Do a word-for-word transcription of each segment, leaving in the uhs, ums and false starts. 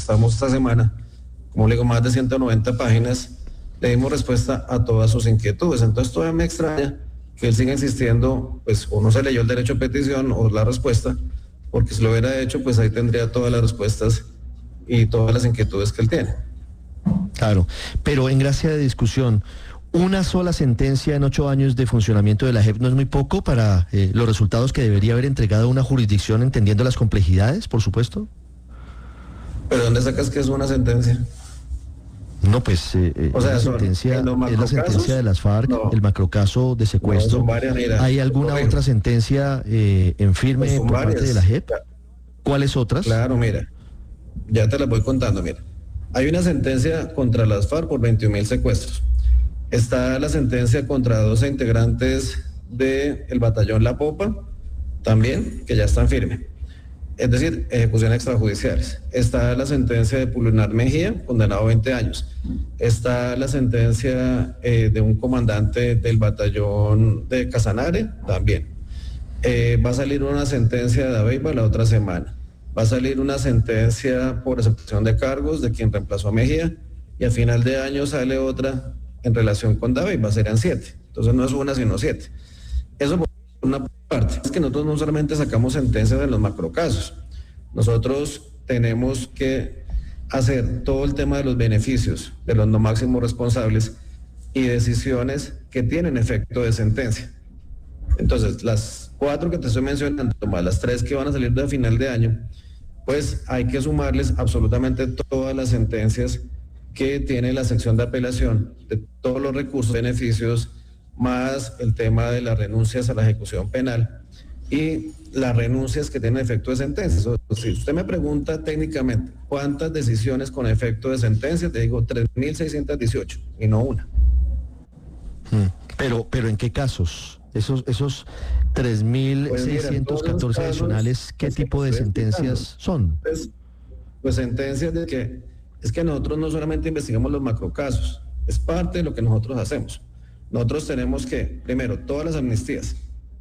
contestamos esta semana, como le digo, más de ciento noventa páginas, le dimos respuesta a todas sus inquietudes. Entonces todavía me extraña que él siga insistiendo, pues o no se leyó el derecho a petición o la respuesta, porque si lo hubiera hecho, pues ahí tendría todas las respuestas y todas las inquietudes que él tiene. Claro, pero en gracia de discusión, ¿una sola sentencia en ocho años de funcionamiento de la J E P no es muy poco para eh, los resultados que debería haber entregado una jurisdicción, entendiendo las complejidades, por supuesto? ¿Pero dónde sacas que es una sentencia? No, pues eh, o sea, la sentencia, es la sentencia de las FARC, no, el macrocaso de secuestro. No, varias, mira, ¿Hay alguna otra sentencia eh, en firme pues por varias. parte de la J E P? ¿Cuáles otras? Claro, mira, ya te las voy contando, mira. Hay una sentencia contra las FARC por veintiún mil secuestros. Está la sentencia contra doce integrantes del batallón La Popa, también, que ya están firmes. Es decir, ejecuciones extrajudiciales. Está la sentencia de Pulinar Mejía, condenado a veinte años. Está la sentencia eh, de un comandante del batallón de Casanare, también. Eh, va a salir una sentencia de Aveiva la otra semana. Va a salir una sentencia por aceptación de cargos de quien reemplazó a Mejía, y a final de año sale otra en relación con Aveiva, serían siete. Entonces no es una, sino siete. Eso por una parte. Es que nosotros no solamente sacamos sentencias en los macrocasos, nosotros tenemos que hacer todo el tema de los beneficios de los no máximos responsables y decisiones que tienen efecto de sentencia. Entonces, las cuatro que te estoy mencionando, más las tres que van a salir de final de año, pues hay que sumarles absolutamente todas las sentencias que tiene la sección de apelación de todos los recursos, beneficios, más el tema de las renuncias a la ejecución penal y las renuncias que tienen efecto de sentencia. O sea, si usted me pregunta técnicamente cuántas decisiones con efecto de sentencia, te digo tres mil seiscientos dieciocho y no una. Pero, pero ¿en qué casos? Esos, esos tres mil seiscientos catorce pues adicionales, ¿qué tipo de sentencias son? Pues, pues sentencias de que, es que nosotros no solamente investigamos los macrocasos, es parte de lo que nosotros hacemos. Nosotros tenemos que, primero, todas las amnistías.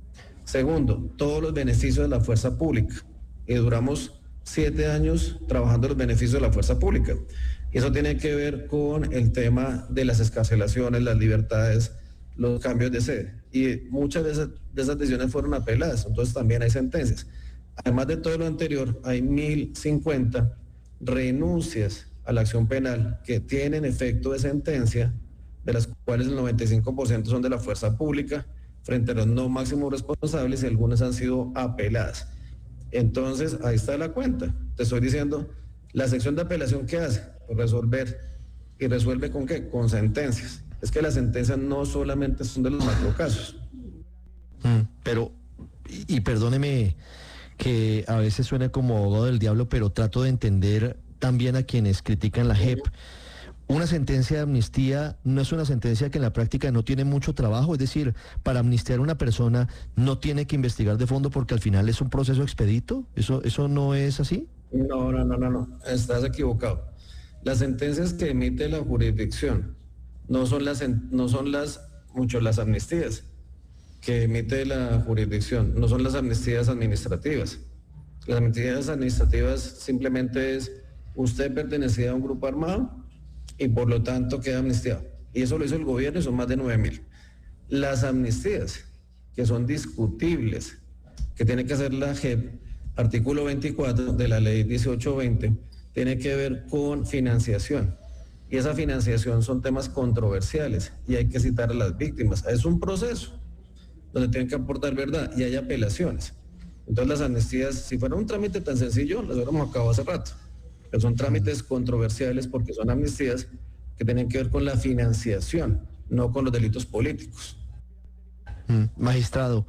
Segundo, todos los beneficios de la fuerza pública. Y duramos siete años trabajando los beneficios de la fuerza pública. Y eso tiene que ver con el tema de las excarcelaciones, las libertades, los cambios de sede. Y muchas de esas, de esas decisiones fueron apeladas. Entonces también hay sentencias. Además de todo lo anterior, hay mil cincuenta renuncias a la acción penal que tienen efecto de sentencia, de las cuales el noventa y cinco por ciento son de la fuerza pública, frente a los no máximos responsables, y algunas han sido apeladas. Entonces, ahí está la cuenta. Te estoy diciendo, la sección de apelación, ¿qué hace? Pues resolver. ¿Y resuelve con qué? Con sentencias. Es que las sentencias no solamente son de los macrocasos. Mm, pero, y, y perdóneme que a veces suene como abogado del diablo, pero trato de entender también a quienes critican la J E P. Una sentencia de amnistía no es una sentencia que en la práctica no tiene mucho trabajo, es decir, para amnistiar a una persona no tiene que investigar de fondo porque al final es un proceso expedito. ¿Eso, eso no es así? No, no, no, no, no, estás equivocado. Las sentencias que emite la jurisdicción no son las, no son las, mucho las amnistías que emite la jurisdicción, no son las amnistías administrativas. Las amnistías administrativas simplemente es, usted pertenecía a un grupo armado y por lo tanto queda amnistiado. Y eso lo hizo el gobierno y son más de nueve mil. Las amnistías, que son discutibles, que tiene que hacer la J E P, artículo veinticuatro de la ley dieciocho veinte, tiene que ver con financiación. Y esa financiación son temas controversiales y hay que citar a las víctimas. Es un proceso donde tienen que aportar verdad y hay apelaciones. Entonces las amnistías, si fuera un trámite tan sencillo, las hubiéramos acabado hace rato. Pero son trámites controversiales porque son amnistías que tienen que ver con la financiación, no con los delitos políticos. Mm, magistrado,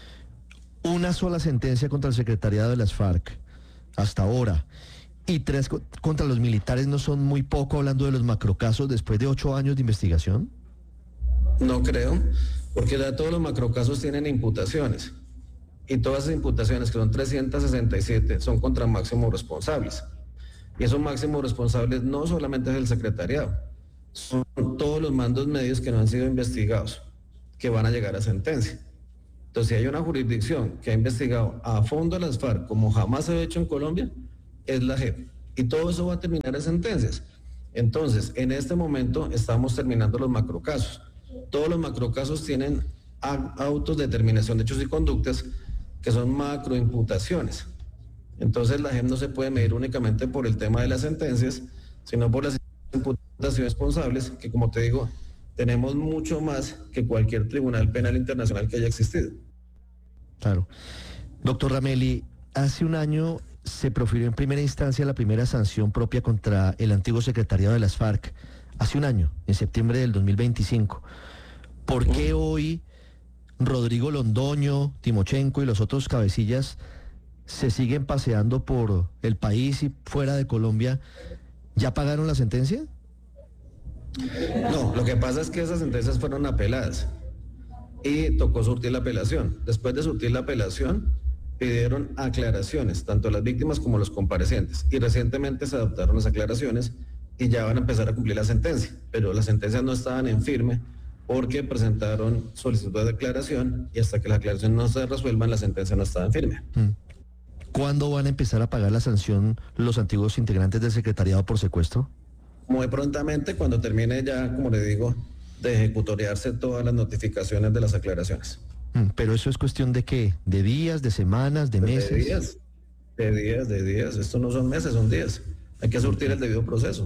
una sola sentencia contra el secretariado de las FARC hasta ahora y tres co- contra los militares no son muy poco, hablando de los macrocasos después de ocho años de investigación. No creo, porque ya todos los macrocasos tienen imputaciones y todas esas imputaciones, que son trescientas sesenta y siete, son contra máximos responsables. Y esos máximos responsables no solamente es el secretariado, son todos los mandos medios que no han sido investigados, que van a llegar a sentencia. Entonces, si hay una jurisdicción que ha investigado a fondo a las FARC, como jamás se ha hecho en Colombia, es la J E P. Y todo eso va a terminar en sentencias. Entonces, en este momento estamos terminando los macrocasos. Todos los macrocasos tienen autos de determinación de hechos y conductas que son macroimputaciones. Entonces, la J E P no se puede medir únicamente por el tema de las sentencias, sino por las imputaciones responsables, que como te digo, tenemos mucho más que cualquier tribunal penal internacional que haya existido. Claro. Doctor Ramelli, hace un año se profirió en primera instancia la primera sanción propia contra el antiguo secretariado de las FARC. Hace un año, en septiembre del dos mil veinticinco. ¿Por qué hoy Rodrigo Londoño, Timochenko y los otros cabecillas se siguen paseando por el país y fuera de Colombia? ¿Ya pagaron la sentencia? No, lo que pasa es que esas sentencias fueron apeladas y tocó surtir la apelación. Después de surtir la apelación, pidieron aclaraciones, tanto las víctimas como los comparecientes. Y recientemente se adoptaron las aclaraciones y ya van a empezar a cumplir la sentencia. Pero las sentencias no estaban en firme porque presentaron solicitud de declaración y hasta que las aclaraciones no se resuelvan, la sentencia no estaba en firme. ¿Cuándo van a empezar a pagar la sanción los antiguos integrantes del secretariado por secuestro? Muy prontamente, cuando termine ya, como le digo, de ejecutoriarse todas las notificaciones de las aclaraciones. Pero eso es cuestión de qué, de días, de semanas, de meses. De días, de días, de días. Esto no son meses, son días. Hay que surtir el debido proceso.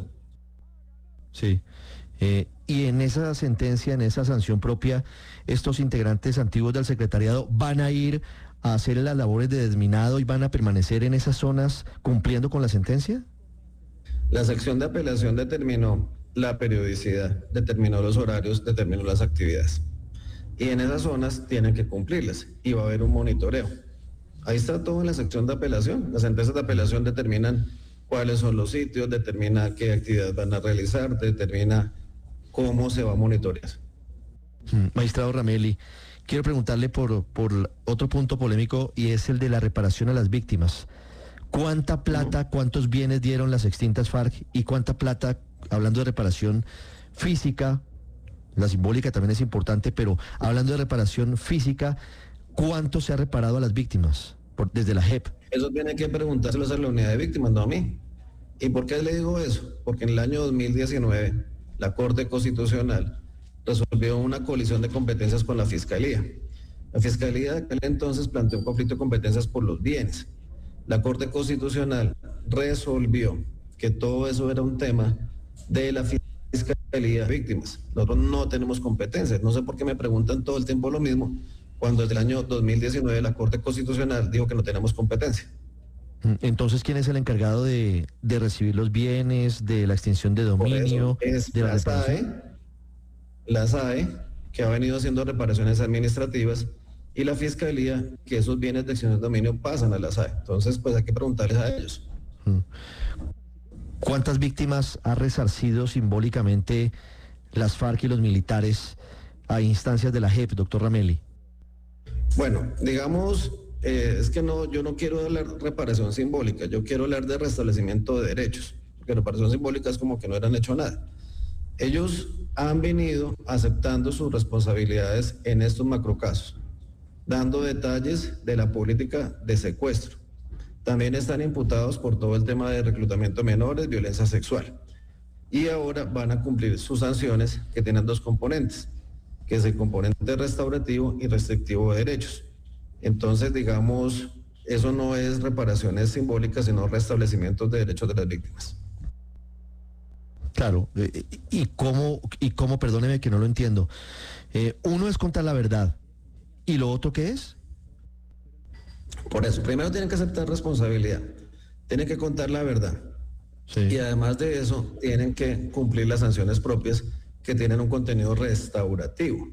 Sí. Eh, y en esa sentencia, en esa sanción propia, estos integrantes antiguos del secretariado van a ir a hacer las labores de desminado y van a permanecer en esas zonas cumpliendo con la sentencia. La sección de apelación determinó la periodicidad, determinó los horarios, determinó las actividades. Y en esas zonas tienen que cumplirlas y va a haber un monitoreo. Ahí está todo en la sección de apelación. Las sentencias de apelación determinan cuáles son los sitios, determina qué actividades van a realizar, determina cómo se va a monitorear. Magistrado Ramelli, quiero preguntarle por, por otro punto polémico y es el de la reparación a las víctimas. ¿Cuánta plata, cuántos bienes dieron las extintas FARC y cuánta plata, hablando de reparación física, la simbólica también es importante, pero hablando de reparación física, ¿cuánto se ha reparado a las víctimas por, desde la J E P? Eso tiene que preguntárselos a la unidad de víctimas, no a mí. ¿Y por qué le digo eso? Porque en el año dos mil diecinueve la Corte Constitucional resolvió una colisión de competencias con la Fiscalía. La Fiscalía de aquel entonces planteó un conflicto de competencias por los bienes. La Corte Constitucional resolvió que todo eso era un tema de la Fiscalía de Víctimas. Nosotros no tenemos competencias. No sé por qué me preguntan todo el tiempo lo mismo, cuando desde el año dos mil diecinueve la Corte Constitucional dijo que no tenemos competencia. Entonces, ¿quién es el encargado de, de recibir los bienes, de la extinción de dominio? Es de la, la S A E, la S A E, que ha venido haciendo reparaciones administrativas, y la Fiscalía, que esos bienes de extinción de dominio pasan a la S A E. Entonces, pues hay que preguntarles a ellos. ¿Cuántas víctimas ha resarcido simbólicamente las FARC y los militares a instancias de la J E P, doctor Ramelli? Bueno, digamos, eh, es que no, yo no quiero hablar de reparación simbólica, yo quiero hablar de restablecimiento de derechos, porque reparación simbólica es como que no hubieran hecho nada. Ellos han venido aceptando sus responsabilidades en estos macrocasos, dando detalles de la política de secuestro. También están imputados por todo el tema de reclutamiento de menores, violencia sexual. Y ahora van a cumplir sus sanciones, que tienen dos componentes, que es el componente restaurativo y restrictivo de derechos. Entonces, digamos, eso no es reparaciones simbólicas, sino restablecimientos de derechos de las víctimas. Claro, eh, y cómo, y cómo, perdóneme que no lo entiendo. Eh, uno es contar la verdad, ¿y lo otro qué es? Por eso, primero tienen que aceptar responsabilidad, tienen que contar la verdad. Sí. Y además de eso, tienen que cumplir las sanciones propias que tienen un contenido restaurativo.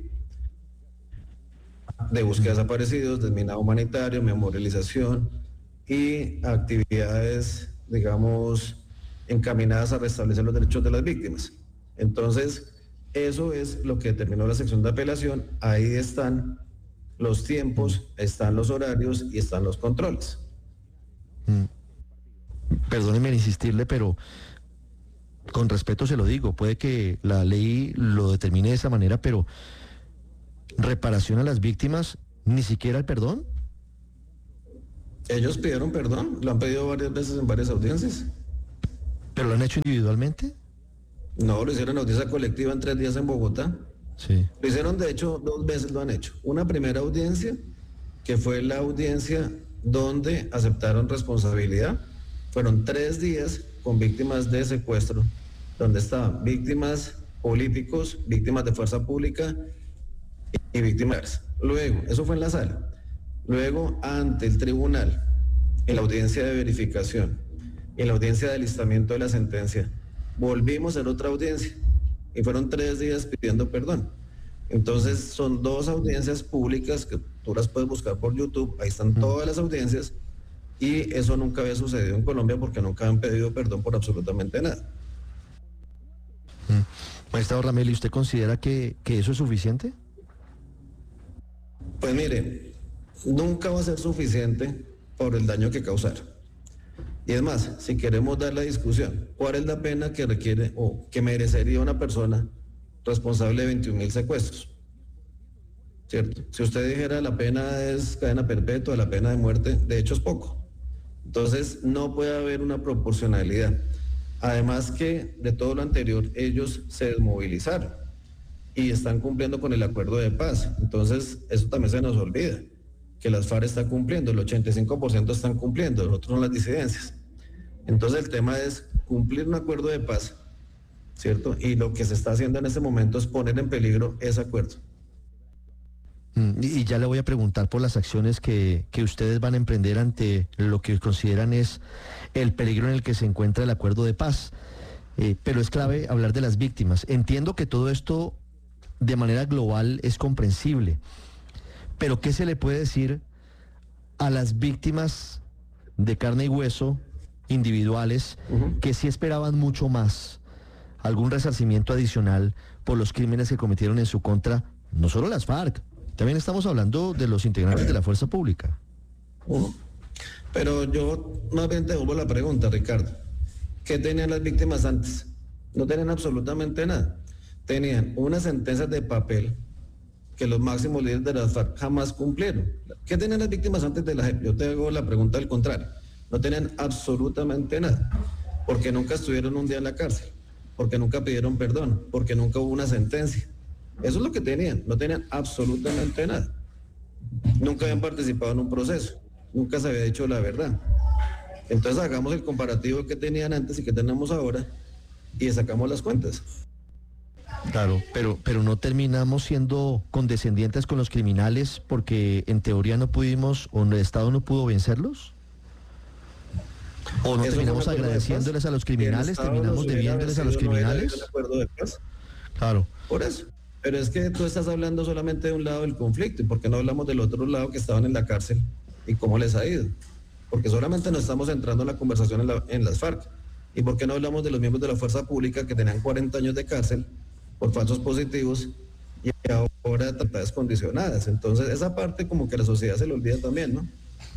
De búsqueda de desaparecidos, desminado humanitario, memorialización y actividades, digamos, encaminadas a restablecer los derechos de las víctimas. Entonces, eso es lo que determinó la sección de apelación. Ahí están los tiempos, están los horarios y están los controles. Mm. Perdóneme en insistirle, pero con respeto se lo digo, puede que la ley lo determine de esa manera, pero reparación a las víctimas, ni siquiera el perdón. Ellos pidieron perdón, lo han pedido varias veces en varias audiencias. ¿Pero lo han hecho individualmente? No, lo hicieron en audiencia colectiva en tres días en Bogotá. Sí. Lo hicieron, de hecho, dos veces lo han hecho. Una primera audiencia, que fue la audiencia donde aceptaron responsabilidad. Fueron tres días con víctimas de secuestro, donde estaban víctimas políticos, víctimas de fuerza pública y víctimas. Luego, eso fue en la sala. Luego, ante el tribunal, en la audiencia de verificación y en la audiencia de alistamiento de la sentencia, volvimos a hacer otra audiencia y fueron tres días pidiendo perdón. Entonces, son dos audiencias públicas que tú las puedes buscar por YouTube, ahí están todas las audiencias, y eso nunca había sucedido en Colombia porque nunca han pedido perdón por absolutamente nada. Magistrado Ramelli, ¿usted considera que, que eso es suficiente? Pues mire, nunca va a ser suficiente por el daño que causar. Y es más, si queremos dar la discusión, ¿cuál es la pena que requiere o que merecería una persona responsable de veintiún mil secuestros? ¿Cierto? Si usted dijera la pena es cadena perpetua, la pena de muerte, de hecho es poco. Entonces no puede haber una proporcionalidad. Además que de todo lo anterior ellos se desmovilizaron y están cumpliendo con el acuerdo de paz. Entonces eso también se nos olvida, que las FARC está cumpliendo, el ochenta y cinco por ciento están cumpliendo, los otros son las disidencias. Entonces el tema es cumplir un acuerdo de paz, ¿cierto? Y lo que se está haciendo en este momento es poner en peligro ese acuerdo. Y ya le voy a preguntar por las acciones que, que ustedes van a emprender ante lo que consideran es el peligro en el que se encuentra el acuerdo de paz. Eh, pero es clave hablar de las víctimas. Entiendo que todo esto de manera global es comprensible, pero ¿qué se le puede decir a las víctimas de carne y hueso individuales uh-huh. que sí esperaban mucho más, algún resarcimiento adicional por los crímenes que cometieron en su contra, no solo las FARC, también estamos hablando de los integrantes de la fuerza pública? Uh-huh. Pero yo más bien te devuelvo la pregunta, Ricardo. ¿Qué tenían las víctimas antes? No tenían absolutamente nada. Tenían unas sentencias de papel que los máximos líderes de las FARC jamás cumplieron. ¿Qué tenían las víctimas antes de la J E P? Yo te hago la pregunta al contrario. No tenían absolutamente nada, porque nunca estuvieron un día en la cárcel, porque nunca pidieron perdón, porque nunca hubo una sentencia. Eso es lo que tenían, no tenían absolutamente nada. Nunca habían participado en un proceso, nunca se había dicho la verdad. Entonces hagamos el comparativo que tenían antes y que tenemos ahora y sacamos las cuentas. Claro, pero, pero no terminamos siendo condescendientes con los criminales porque en teoría no pudimos, o el Estado no pudo vencerlos. ¿O no terminamos agradeciéndoles a los criminales, terminamos debiéndoles a los criminales? Claro. Por eso. Pero es que tú estás hablando solamente de un lado del conflicto, ¿y por qué no hablamos del otro lado que estaban en la cárcel y cómo les ha ido? Porque solamente nos estamos entrando en la conversación en, la, en las FARC. ¿Y por qué no hablamos de los miembros de la fuerza pública que tenían cuarenta años de cárcel por falsos positivos y ahora tratadas condicionadas? Entonces esa parte como que a la sociedad se le olvida también, ¿no?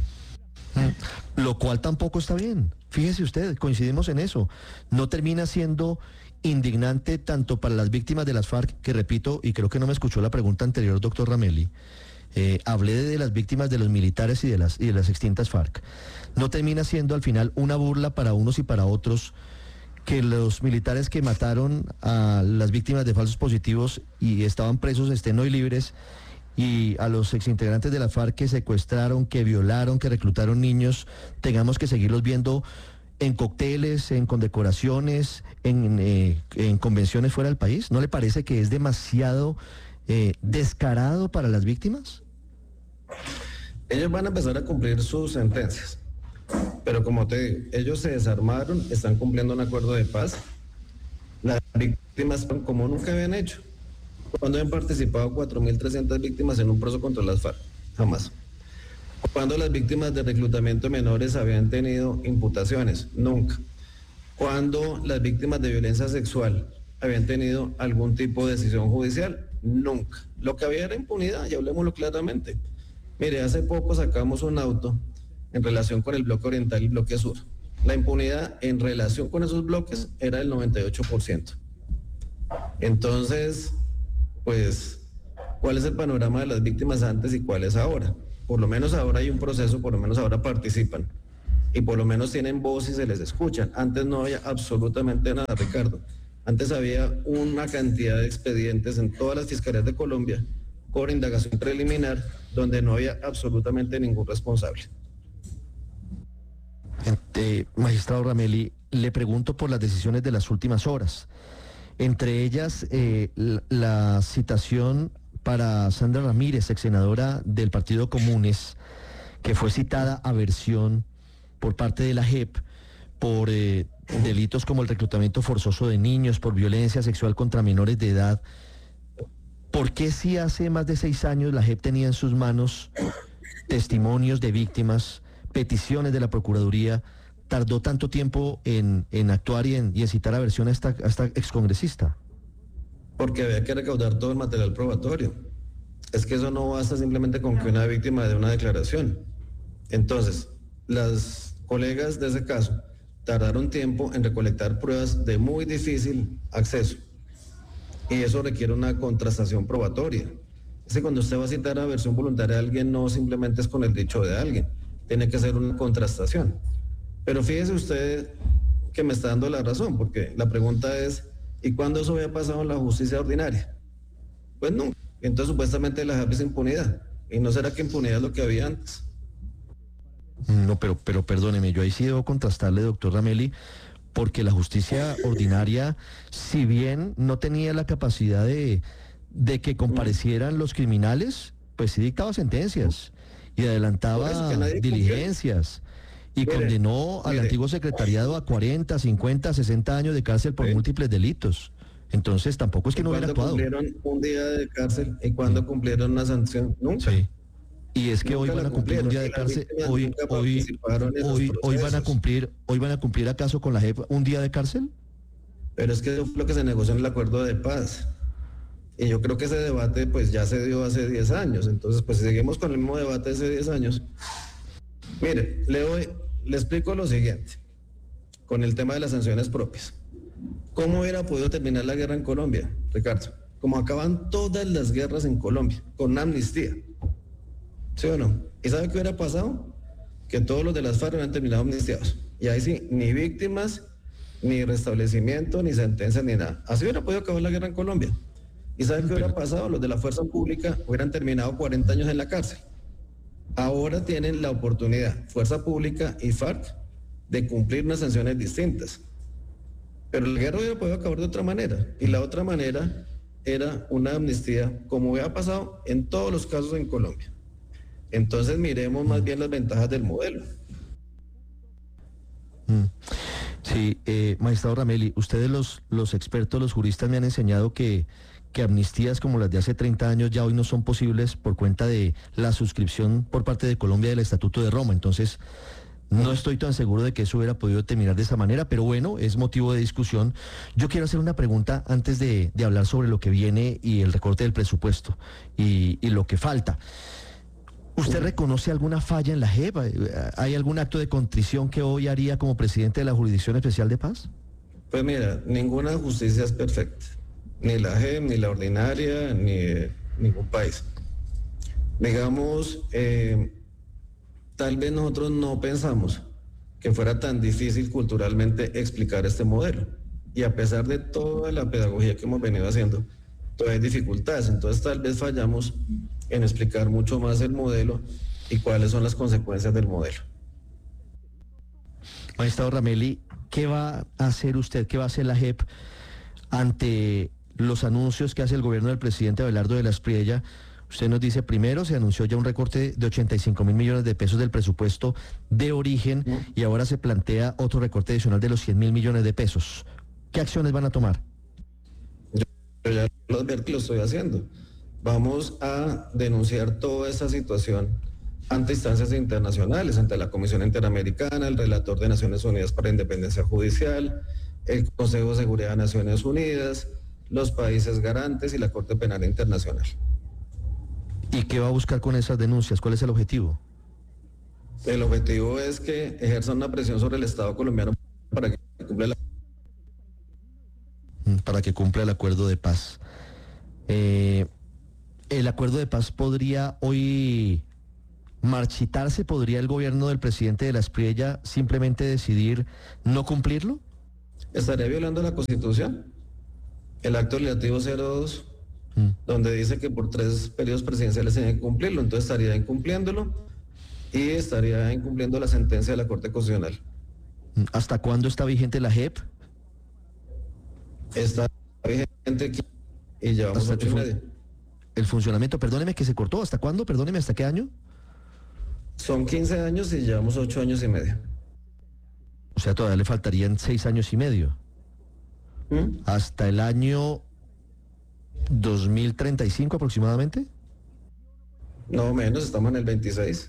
Lo cual tampoco está bien. Fíjese usted, coincidimos en eso. No termina siendo indignante tanto para las víctimas de las FARC, que repito, y creo que no me escuchó la pregunta anterior, doctor Ramelli, eh, hablé de las víctimas de los militares y de las, y de las extintas FARC. No termina siendo al final una burla para unos y para otros que los militares que mataron a las víctimas de falsos positivos y estaban presos estén hoy libres, y a los exintegrantes de la FARC que secuestraron, que violaron, que reclutaron niños, tengamos que seguirlos viendo en cócteles, en condecoraciones, en, eh, en convenciones fuera del país? ¿No le parece que es demasiado eh, descarado para las víctimas? Ellos van a empezar a cumplir sus sentencias, pero como te digo, ellos se desarmaron, están cumpliendo un acuerdo de paz. Las víctimas, como nunca habían hecho. ¿Cuándo han participado cuatro mil trescientas víctimas en un proceso contra las FARC? Jamás. ¿Cuándo las víctimas de reclutamiento de menores habían tenido imputaciones? Nunca. ¿Cuándo las víctimas de violencia sexual habían tenido algún tipo de decisión judicial? Nunca. Lo que había era impunidad, y hablemoslo claramente. Mire, hace poco sacamos un auto en relación con el bloque oriental y el bloque sur. La impunidad en relación con esos bloques era del noventa y ocho por ciento. Entonces, pues, ¿cuál es el panorama de las víctimas antes y cuál es ahora? Por lo menos ahora hay un proceso, por lo menos ahora participan. y por lo menos tienen voz y se les escuchan. Antes no había absolutamente nada, Ricardo. Antes había una cantidad de expedientes en todas las fiscalías de Colombia por indagación preliminar donde no había absolutamente ningún responsable. Eh, magistrado Ramelli, le pregunto por las decisiones de las últimas horas. Entre ellas, eh, la, la citación para Sandra Ramírez, ex senadora del Partido Comunes, que fue citada a versión por parte de la J E P por eh, delitos como el reclutamiento forzoso de niños, por violencia sexual contra menores de edad. ¿Por qué si hace más de seis años la J E P tenía en sus manos testimonios de víctimas, peticiones de la Procuraduría, tardó tanto tiempo en, en actuar y en, y en citar a versión a esta, a esta excongresista? Porque había que recaudar todo el material probatorio. Es que eso no basta simplemente con que una víctima dé una declaración. Entonces, las colegas de ese caso tardaron tiempo en recolectar pruebas de muy difícil acceso. Y eso requiere una contrastación probatoria. Es que cuando usted va a citar a versión voluntaria a alguien, no simplemente es con el dicho de alguien, tiene que ser una contrastación. Pero fíjese usted que me está dando la razón, porque la pregunta es, ¿y cuándo eso había pasado en la justicia ordinaria? Pues nunca. Entonces supuestamente la J E P es impunidad. ¿Y no será que impunidad es lo que había antes? No, pero, pero perdóneme, yo ahí sí debo contrastarle, doctor Ramelli, porque la justicia ordinaria, si bien no tenía la capacidad de, de que comparecieran los criminales, pues sí dictaba sentencias y adelantaba diligencias. Y mire, condenó al mire. antiguo secretariado a cuarenta, cincuenta, sesenta años de cárcel por sí. múltiples delitos. Entonces tampoco es que no hubiera actuado. ¿Cuándo cumplieron un día de cárcel y cuándo sí. cumplieron una sanción? Nunca. Sí. Y es que nunca hoy van a cumplir un día de cárcel. Hoy, hoy, hoy, hoy van a cumplir, hoy van a cumplir acaso con la J E P un día de cárcel. Pero es que eso fue lo que se negoció en el acuerdo de paz. Y yo creo que ese debate pues ya se dio hace diez años. Entonces, pues si seguimos con el mismo debate de hace diez años. Mire, le doy, le explico lo siguiente, con el tema de las sanciones propias. ¿Cómo hubiera podido terminar la guerra en Colombia, Ricardo? Como acaban todas las guerras en Colombia, con una amnistía. ¿Sí o no? ¿Y sabe qué hubiera pasado? Que todos los de las FARC hubieran terminado amnistiados. Y ahí sí, ni víctimas, ni restablecimiento, ni sentencias, ni nada. Así hubiera podido acabar la guerra en Colombia. ¿Y sabe qué hubiera pasado? Los de la fuerza pública hubieran terminado cuarenta años en la cárcel. Ahora tienen la oportunidad, Fuerza Pública y FARC, de cumplir unas sanciones distintas. Pero la guerra hubiera podido acabar de otra manera. Y la otra manera era una amnistía, como hubiera pasado en todos los casos en Colombia. Entonces miremos más bien las ventajas del modelo. Sí, eh, magistrado Ramelli, ustedes los, los expertos, los juristas me han enseñado que, que amnistías como las de hace treinta años ya hoy no son posibles por cuenta de la suscripción por parte de Colombia del Estatuto de Roma. Entonces, no estoy tan seguro de que eso hubiera podido terminar de esa manera, pero bueno, es motivo de discusión. Yo quiero hacer una pregunta antes de, de hablar sobre lo que viene y el recorte del presupuesto y, y lo que falta. ¿Usted reconoce alguna falla en la J E P? ¿Hay algún acto de contrición que hoy haría como presidente de la Jurisdicción Especial de Paz? Pues mira, ninguna justicia es perfecta. Ni la J E P, ni la ordinaria, ni eh, ningún país. Digamos, eh, tal vez nosotros no pensamos que fuera tan difícil culturalmente explicar este modelo. Y a pesar de toda la pedagogía que hemos venido haciendo, todavía hay dificultades. Entonces tal vez fallamos en explicar mucho más el modelo y cuáles son las consecuencias del modelo. Magistrado Ramelli, ¿qué va a hacer usted, qué va a hacer la J E P ante los anuncios que hace el gobierno del presidente Abelardo de la Espriella? Usted nos dice, primero se anunció ya un recorte de ochenta y cinco mil millones de pesos del presupuesto de origen y ahora se plantea otro recorte adicional de los cien mil millones de pesos. ¿Qué acciones van a tomar? Yo ya lo advertí, lo estoy haciendo. Vamos a denunciar toda esa situación ante instancias internacionales, ante la Comisión Interamericana, el relator de Naciones Unidas para la Independencia Judicial, el Consejo de Seguridad de Naciones Unidas, los países garantes y la Corte Penal Internacional. ¿Y qué va a buscar con esas denuncias? ¿Cuál es el objetivo? El objetivo es que ejerzan una presión sobre el Estado colombiano para que cumpla la... para que cumpla el acuerdo de paz. Eh, ¿El acuerdo de paz podría hoy marchitarse, ¿podría el gobierno del presidente de la Espriella simplemente decidir no cumplirlo? Estaría violando la Constitución. El acto legislativo cero dos, mm. donde dice que por tres periodos presidenciales se tiene que cumplirlo, entonces estaría incumpliéndolo y estaría incumpliendo la sentencia de la Corte Constitucional. ¿Hasta cuándo está vigente la J E P? Está vigente y llevamos hasta ocho y medio. El funcionamiento, perdóneme que se cortó, ¿hasta cuándo? Perdóneme, ¿hasta qué año? Son quince años y llevamos ocho años y medio. O sea, todavía le faltarían seis años y medio. ¿Mm? ¿Hasta el año dos mil treinta y cinco aproximadamente? No menos, estamos en el veintiséis.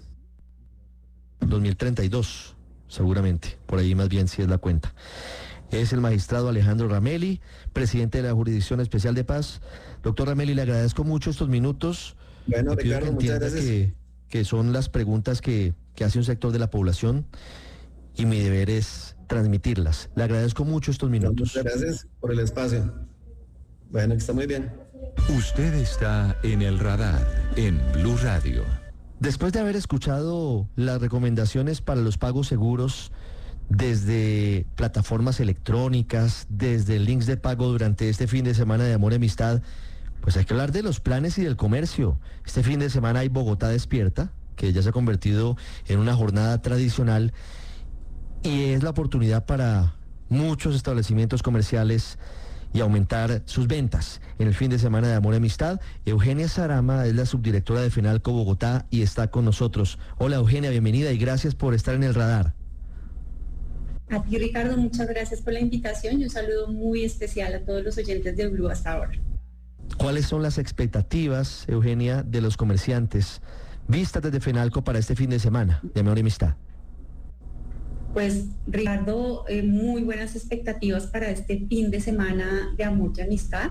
dos mil treinta y dos, seguramente. Por ahí más bien si es la cuenta. Es el magistrado Alejandro Ramelli, presidente de la Jurisdicción Especial de Paz. Doctor Ramelli, le agradezco mucho estos minutos. Bueno, le pido Ricardo, que entienda muchas gracias. Que, que son las preguntas que, que hace un sector de la población y mi deber es transmitirlas. Le agradezco mucho estos minutos. Muchas gracias por el espacio. Bueno, que está muy bien. Usted está en el radar en Blue Radio. Después de haber escuchado las recomendaciones para los pagos seguros desde plataformas electrónicas, desde links de pago durante este fin de semana de Amor y Amistad, pues hay que hablar de los planes y del comercio. Este fin de semana hay Bogotá Despierta, que ya se ha convertido en una jornada tradicional y es la oportunidad para muchos establecimientos comerciales y aumentar sus ventas. En el fin de semana de Amor y Amistad, Eugenia Sarama es la subdirectora de FENALCO Bogotá y está con nosotros. Hola Eugenia, bienvenida y gracias por estar en el radar. A ti, Ricardo, muchas gracias por la invitación y un saludo muy especial a todos los oyentes de Blue hasta ahora. ¿Cuáles son las expectativas, Eugenia, de los comerciantes vistas desde FENALCO para este fin de semana de Amor y Amistad? Pues, Ricardo, eh, muy buenas expectativas para este fin de semana de Amor y Amistad.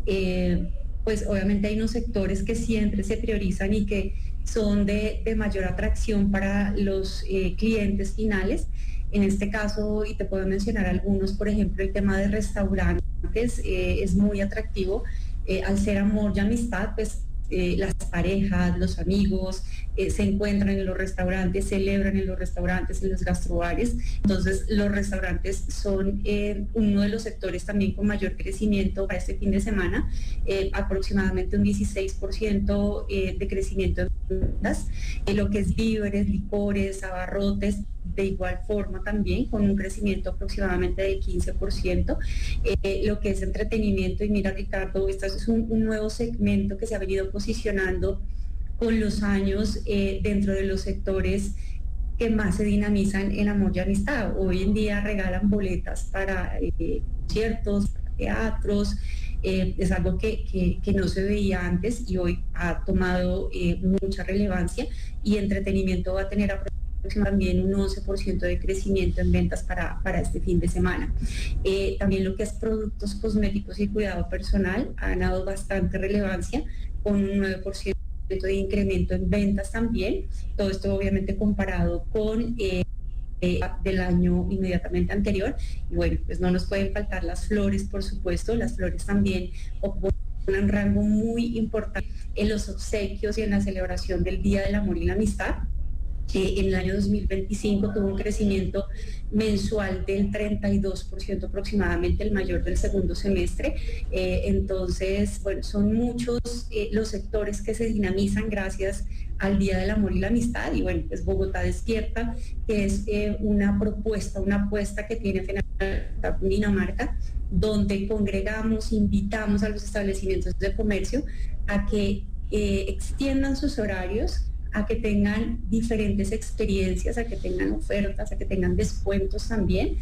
Eh, pues obviamente hay unos sectores que siempre se priorizan y que son de, de mayor atracción para los eh, clientes finales. En este caso, y te puedo mencionar algunos, por ejemplo, el tema de restaurantes eh, es muy atractivo. Eh, al ser amor y amistad, pues eh, las parejas, los amigos eh, se encuentran en los restaurantes, celebran en los restaurantes, en los gastrobares. Entonces, los restaurantes son eh, uno de los sectores también con mayor crecimiento para este fin de semana, eh, aproximadamente un dieciséis por ciento eh, de crecimiento en ventas. Eh, lo que es víveres, licores, abarrotes, de igual forma también con un crecimiento aproximadamente del quince por ciento. Eh, lo que es entretenimiento, y mira Ricardo, este es un, un nuevo segmento que se ha venido posicionando con los años eh, dentro de los sectores que más se dinamizan en Amor y Amistad. Hoy en día regalan boletas para eh, conciertos, para teatros, eh, es algo que, que, que no se veía antes y hoy ha tomado eh, mucha relevancia, y entretenimiento va a tener aproximadamente también un once por ciento de crecimiento en ventas para, para este fin de semana. Eh, también lo que es productos cosméticos y cuidado personal ha ganado bastante relevancia con un nueve por ciento de incremento en ventas también. Todo esto obviamente comparado con eh, eh, del año inmediatamente anterior. Y bueno, pues no nos pueden faltar las flores, por supuesto. Las flores también ocupan un rango muy importante en los obsequios y en la celebración del Día del Amor y la Amistad. Eh, en el año dos mil veinticinco tuvo un crecimiento mensual del treinta y dos por ciento aproximadamente, el mayor del segundo semestre. Eh, entonces, bueno, son muchos eh, los sectores que se dinamizan gracias al Día del Amor y la Amistad. Y bueno, pues Bogotá Despierta, que es eh, una propuesta, una apuesta que tiene FENALCO Dinamarca, donde congregamos, invitamos a los establecimientos de comercio a que eh, extiendan sus horarios, a que tengan diferentes experiencias, a que tengan ofertas, a que tengan descuentos también.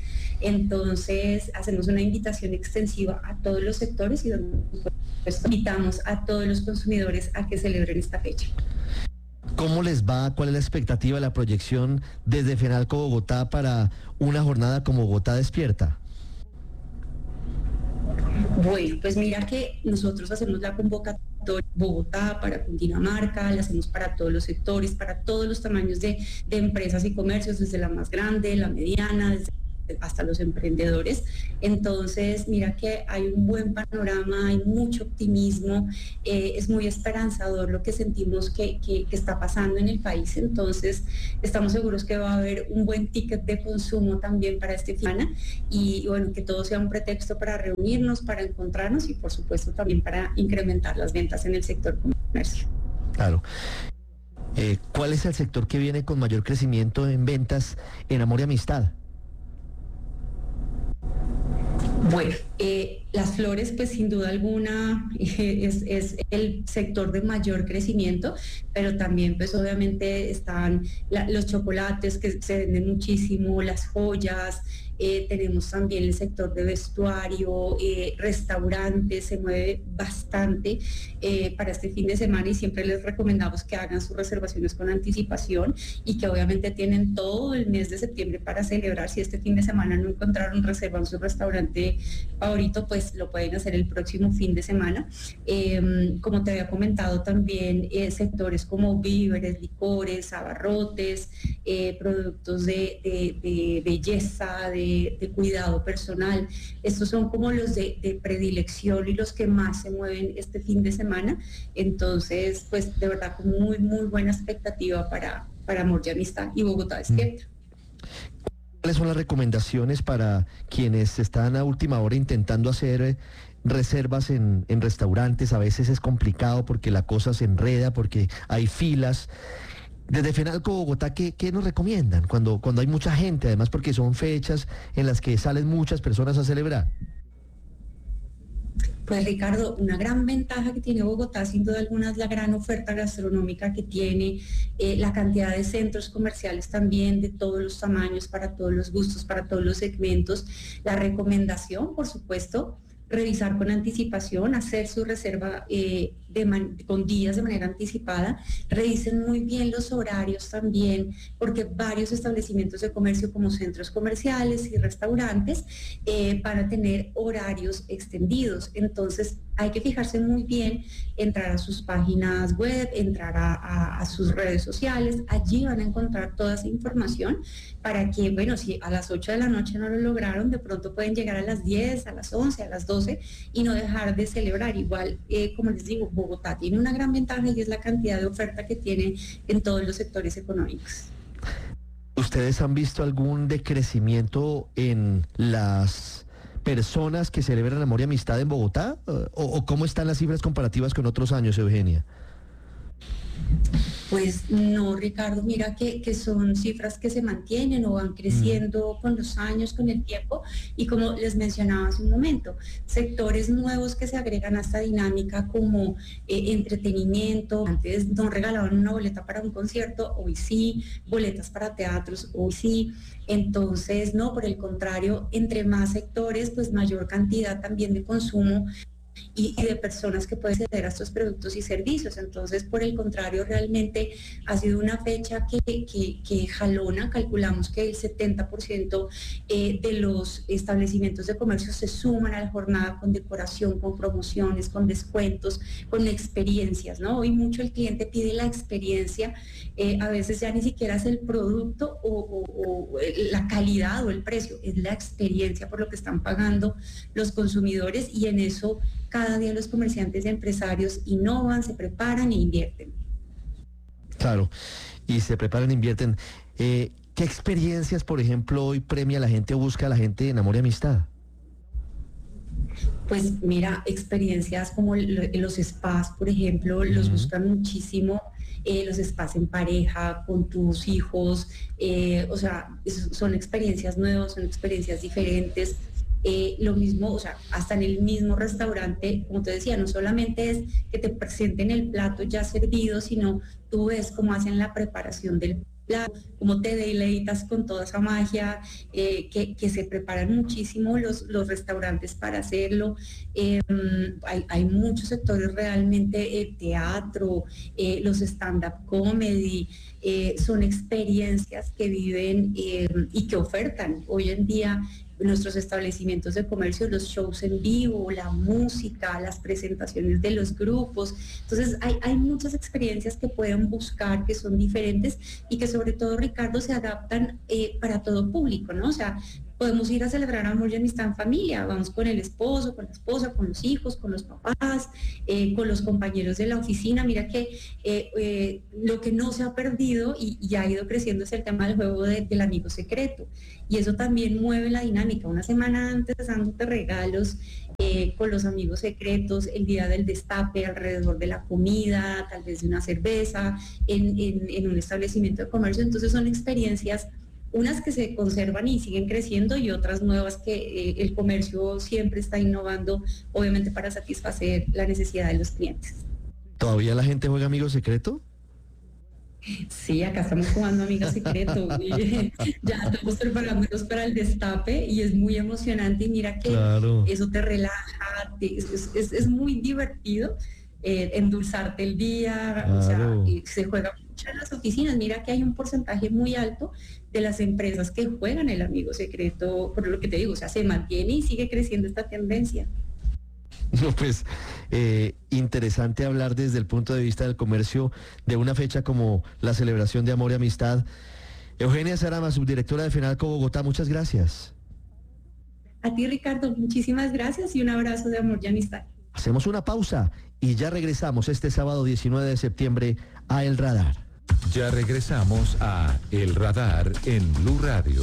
Entonces hacemos una invitación extensiva a todos los sectores y donde pues, invitamos a todos los consumidores a que celebren esta fecha. ¿Cómo les va? ¿Cuál es la expectativa, la proyección desde FENALCO Bogotá para una jornada como Bogotá Despierta? Bueno, pues mira que nosotros hacemos la convocatoria Bogotá para Cundinamarca, la hacemos para todos los sectores, para todos los tamaños de, de empresas y comercios, desde la más grande, la mediana, desde hasta los emprendedores. Entonces, mira que hay un buen panorama, hay mucho optimismo, eh, es muy esperanzador lo que sentimos que, que, que está pasando en el país. Entonces, estamos seguros que va a haber un buen ticket de consumo también para este semana y, y bueno, que todo sea un pretexto para reunirnos, para encontrarnos y por supuesto también para incrementar las ventas en el sector comercio. Claro. Eh, ¿Cuál es el sector que viene con mayor crecimiento en ventas en Amor y Amistad? Bueno, eh, las flores, pues sin duda alguna eh, es, es el sector de mayor crecimiento, pero también pues obviamente están la, los chocolates que se venden muchísimo, las joyas, eh, tenemos también el sector de vestuario, eh, restaurantes, se mueve bastante eh, para este fin de semana y siempre les recomendamos que hagan sus reservaciones con anticipación y que obviamente tienen todo el mes de septiembre para celebrar. Si este fin de semana no encontraron reserva en su restaurante favorito, pues lo pueden hacer el próximo fin de semana. Eh, como te había comentado también, eh, sectores como víveres, licores, abarrotes, eh, productos de, de, de belleza, de, de cuidado personal. Estos son como los de, de predilección y los que más se mueven este fin de semana. Entonces, pues de verdad con muy, muy buena expectativa para, para Amor y Amistad y Bogotá Despierta. ¿Cuáles son las recomendaciones para quienes están a última hora intentando hacer reservas en, en restaurantes? A veces es complicado porque la cosa se enreda, porque hay filas. Desde FENALCO Bogotá, ¿qué, qué nos recomiendan cuando, cuando hay mucha gente? Además porque son fechas en las que salen muchas personas a celebrar. Pues Ricardo, una gran ventaja que tiene Bogotá sin duda alguna es la gran oferta gastronómica que tiene, eh, la cantidad de centros comerciales también de todos los tamaños, para todos los gustos, para todos los segmentos. La recomendación, por supuesto, revisar con anticipación, hacer su reserva eh, de man- con días de manera anticipada. Revisen muy bien los horarios también, porque varios establecimientos de comercio como centros comerciales y restaurantes eh, van a tener horarios extendidos. Entonces hay que fijarse muy bien, entrar a sus páginas web, entrar a, a, a sus redes sociales. Allí van a encontrar toda esa información para que, bueno, si a las ocho de la noche no lo lograron, de pronto pueden llegar a las diez, a las once, a las doce y no dejar de celebrar. Igual, eh, como les digo, Bogotá tiene una gran ventaja y es la cantidad de oferta que tiene en todos los sectores económicos. ¿Ustedes han visto algún decrecimiento en las personas que celebran Amor y Amistad en Bogotá? ¿O, o cómo están las cifras comparativas con otros años, Eugenia? Pues no, Ricardo, mira que, que son cifras que se mantienen o van creciendo mm. con los años, con el tiempo, y como les mencionaba hace un momento, sectores nuevos que se agregan a esta dinámica como eh, entretenimiento. Antes no regalaban una boleta para un concierto, hoy sí, boletas para teatros, hoy sí. Entonces, no, por el contrario, entre más sectores, pues mayor cantidad también de consumo y de personas que pueden acceder a estos productos y servicios. Entonces, por el contrario, realmente ha sido una fecha que, que, que jalona. Calculamos que el setenta por ciento eh, de los establecimientos de comercio se suman a la jornada con decoración, con promociones, con descuentos, con experiencias, ¿no? Hoy mucho el cliente pide la experiencia, eh, a veces ya ni siquiera es el producto o, o, o la calidad o el precio, es la experiencia por lo que están pagando los consumidores, y en eso cada día los comerciantes y empresarios innovan, se preparan e invierten. Claro, y se preparan e invierten. Eh, ¿Qué experiencias, por ejemplo, hoy premia la gente o busca a la gente en Amor y Amistad? Pues mira, experiencias como los spas, por ejemplo, uh-huh. los buscan muchísimo. Eh, los spas en pareja, con tus hijos, eh, o sea, son experiencias nuevas, son experiencias diferentes. Eh, lo mismo, o sea, hasta en el mismo restaurante, como te decía, no solamente es que te presenten el plato ya servido, sino tú ves cómo hacen la preparación del plato, cómo te deleitas con toda esa magia, eh, que, que se preparan muchísimo los, los restaurantes para hacerlo. Eh, hay, hay muchos sectores realmente, eh, teatro, eh, los stand-up comedy, eh, son experiencias que viven eh, y que ofertan hoy en día nuestros establecimientos de comercio, los shows en vivo, la música, las presentaciones de los grupos. Entonces hay, hay muchas experiencias que pueden buscar, que son diferentes y que sobre todo, Ricardo, se adaptan eh, para todo público, ¿no? O sea, podemos ir a celebrar amor y amistad en familia, vamos con el esposo, con la esposa, con los hijos, con los papás, eh, con los compañeros de la oficina. Mira que eh, eh, lo que no se ha perdido y, y ha ido creciendo es el tema del juego de, del amigo secreto, y eso también mueve la dinámica. Una semana antes dándote regalos eh, con los amigos secretos, el día del destape alrededor de la comida, tal vez de una cerveza, en, en, en un establecimiento de comercio. Entonces son experiencias, unas que se conservan y siguen creciendo, y otras nuevas que eh, el comercio siempre está innovando, obviamente para satisfacer la necesidad de los clientes. ¿Todavía la gente juega amigo secreto? Sí, acá estamos jugando amigo secreto. Y, ya estamos preparándonos para el destape y es muy emocionante, y mira que claro, eso te relaja, te, es, es, es muy divertido. Eh, endulzarte el día, claro. O sea, y se juega mucho en las oficinas. Mira que hay un porcentaje muy alto de las empresas que juegan el amigo secreto, por lo que te digo, o sea, se mantiene y sigue creciendo esta tendencia. No, pues eh, interesante hablar desde el punto de vista del comercio de una fecha como la celebración de amor y amistad. Eugenia Sarama, subdirectora de FENALCO Bogotá, muchas gracias. A ti, Ricardo, muchísimas gracias y un abrazo de amor y amistad. Hacemos una pausa y ya regresamos este sábado diecinueve de septiembre a El Radar. Ya regresamos a El Radar en Blue Radio.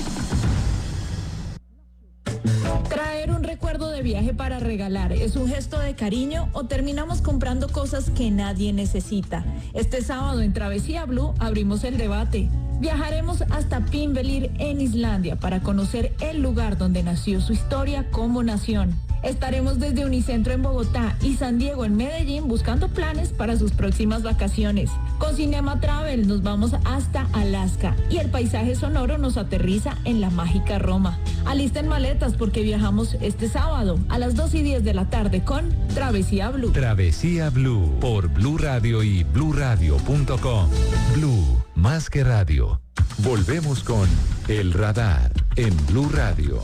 Traer un recuerdo de viaje para regalar es un gesto de cariño, o terminamos comprando cosas que nadie necesita. Este sábado en Travesía Blue abrimos el debate. Viajaremos hasta Pinvelir en Islandia para conocer el lugar donde nació su historia como nación. Estaremos desde Unicentro en Bogotá y San Diego en Medellín buscando planes para sus próximas vacaciones. Con Cinema Travel nos vamos hasta Alaska y el paisaje sonoro nos aterriza en la mágica Roma. Alisten maletas porque viajamos este sábado a las dos y diez de la tarde con Travesía Blue. Travesía Blue por Blue Radio y blue radio punto com. Blue, más que radio. Volvemos con El Radar en Blue Radio.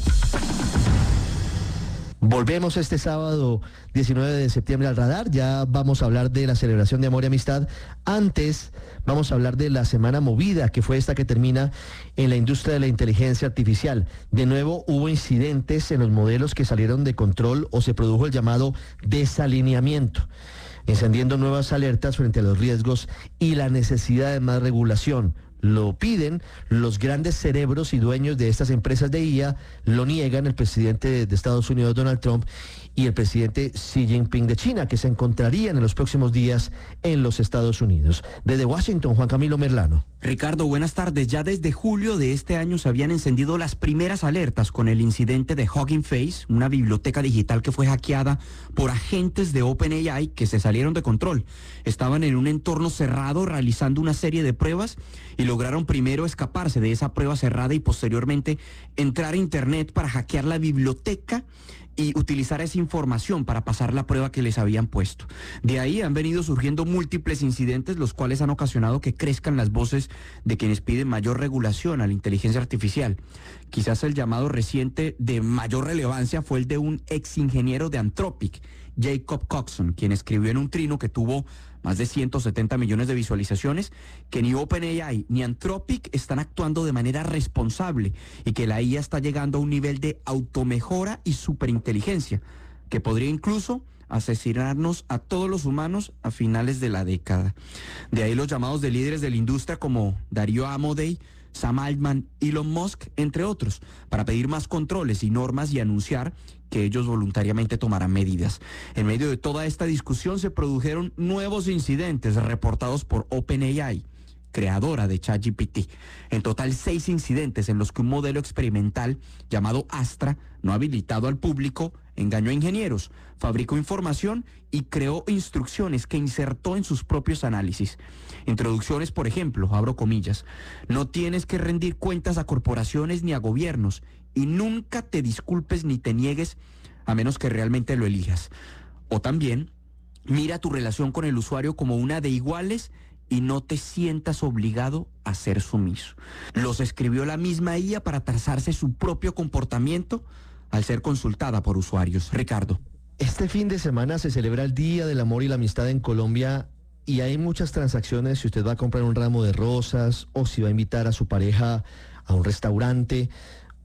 Volvemos este sábado diecinueve de septiembre al Radar. Ya vamos a hablar de la celebración de amor y amistad. Antes vamos a hablar de la semana movida, que fue esta que termina en la industria de la inteligencia artificial. De nuevo hubo incidentes en los modelos que salieron de control, o se produjo el llamado desalineamiento, encendiendo nuevas alertas frente a los riesgos y la necesidad de más regulación. Lo piden los grandes cerebros y dueños de estas empresas de I A, lo niegan el presidente de, de Estados Unidos, Donald Trump, y el presidente Xi Jinping de China, que se encontrarían en los próximos días en los Estados Unidos. Desde Washington, Juan Camilo Merlano. Ricardo, buenas tardes. Ya desde julio de este año se habían encendido las primeras alertas con el incidente de Hugging Face, una biblioteca digital que fue hackeada por agentes de OpenAI que se salieron de control. Estaban en un entorno cerrado realizando una serie de pruebas y lograron primero escaparse de esa prueba cerrada y posteriormente entrar a Internet para hackear la biblioteca y utilizar esa información para pasar la prueba que les habían puesto. De ahí han venido surgiendo múltiples incidentes, los cuales han ocasionado que crezcan las voces de quienes piden mayor regulación a la inteligencia artificial. Quizás el llamado reciente de mayor relevancia fue el de un ex ingeniero de Anthropic, Jacob Coxon, quien escribió en un trino que tuvo más de ciento setenta millones de visualizaciones, que ni OpenAI ni Anthropic están actuando de manera responsable y que la I A está llegando a un nivel de automejora y superinteligencia que podría incluso asesinarnos a todos los humanos a finales de la década. De ahí los llamados de líderes de la industria como Darío Amodei, Sam Altman, Elon Musk, entre otros, para pedir más controles y normas y anunciar que ellos voluntariamente tomarán medidas. En medio de toda esta discusión se produjeron nuevos incidentes reportados por OpenAI, creadora de ChatGPT. En total, seis incidentes en los que un modelo experimental llamado Astra, no habilitado al público, engañó a ingenieros, fabricó información y creó instrucciones que insertó en sus propios análisis. Introducciones, por ejemplo, abro comillas, no tienes que rendir cuentas a corporaciones ni a gobiernos y nunca te disculpes ni te niegues a menos que realmente lo elijas. O también, mira tu relación con el usuario como una de iguales y no te sientas obligado a ser sumiso. Los escribió la misma I A para trazarse su propio comportamiento al ser consultada por usuarios. Ricardo. Este fin de semana se celebra el Día del Amor y la Amistad en Colombia y hay muchas transacciones. Si usted va a comprar un ramo de rosas o si va a invitar a su pareja a un restaurante,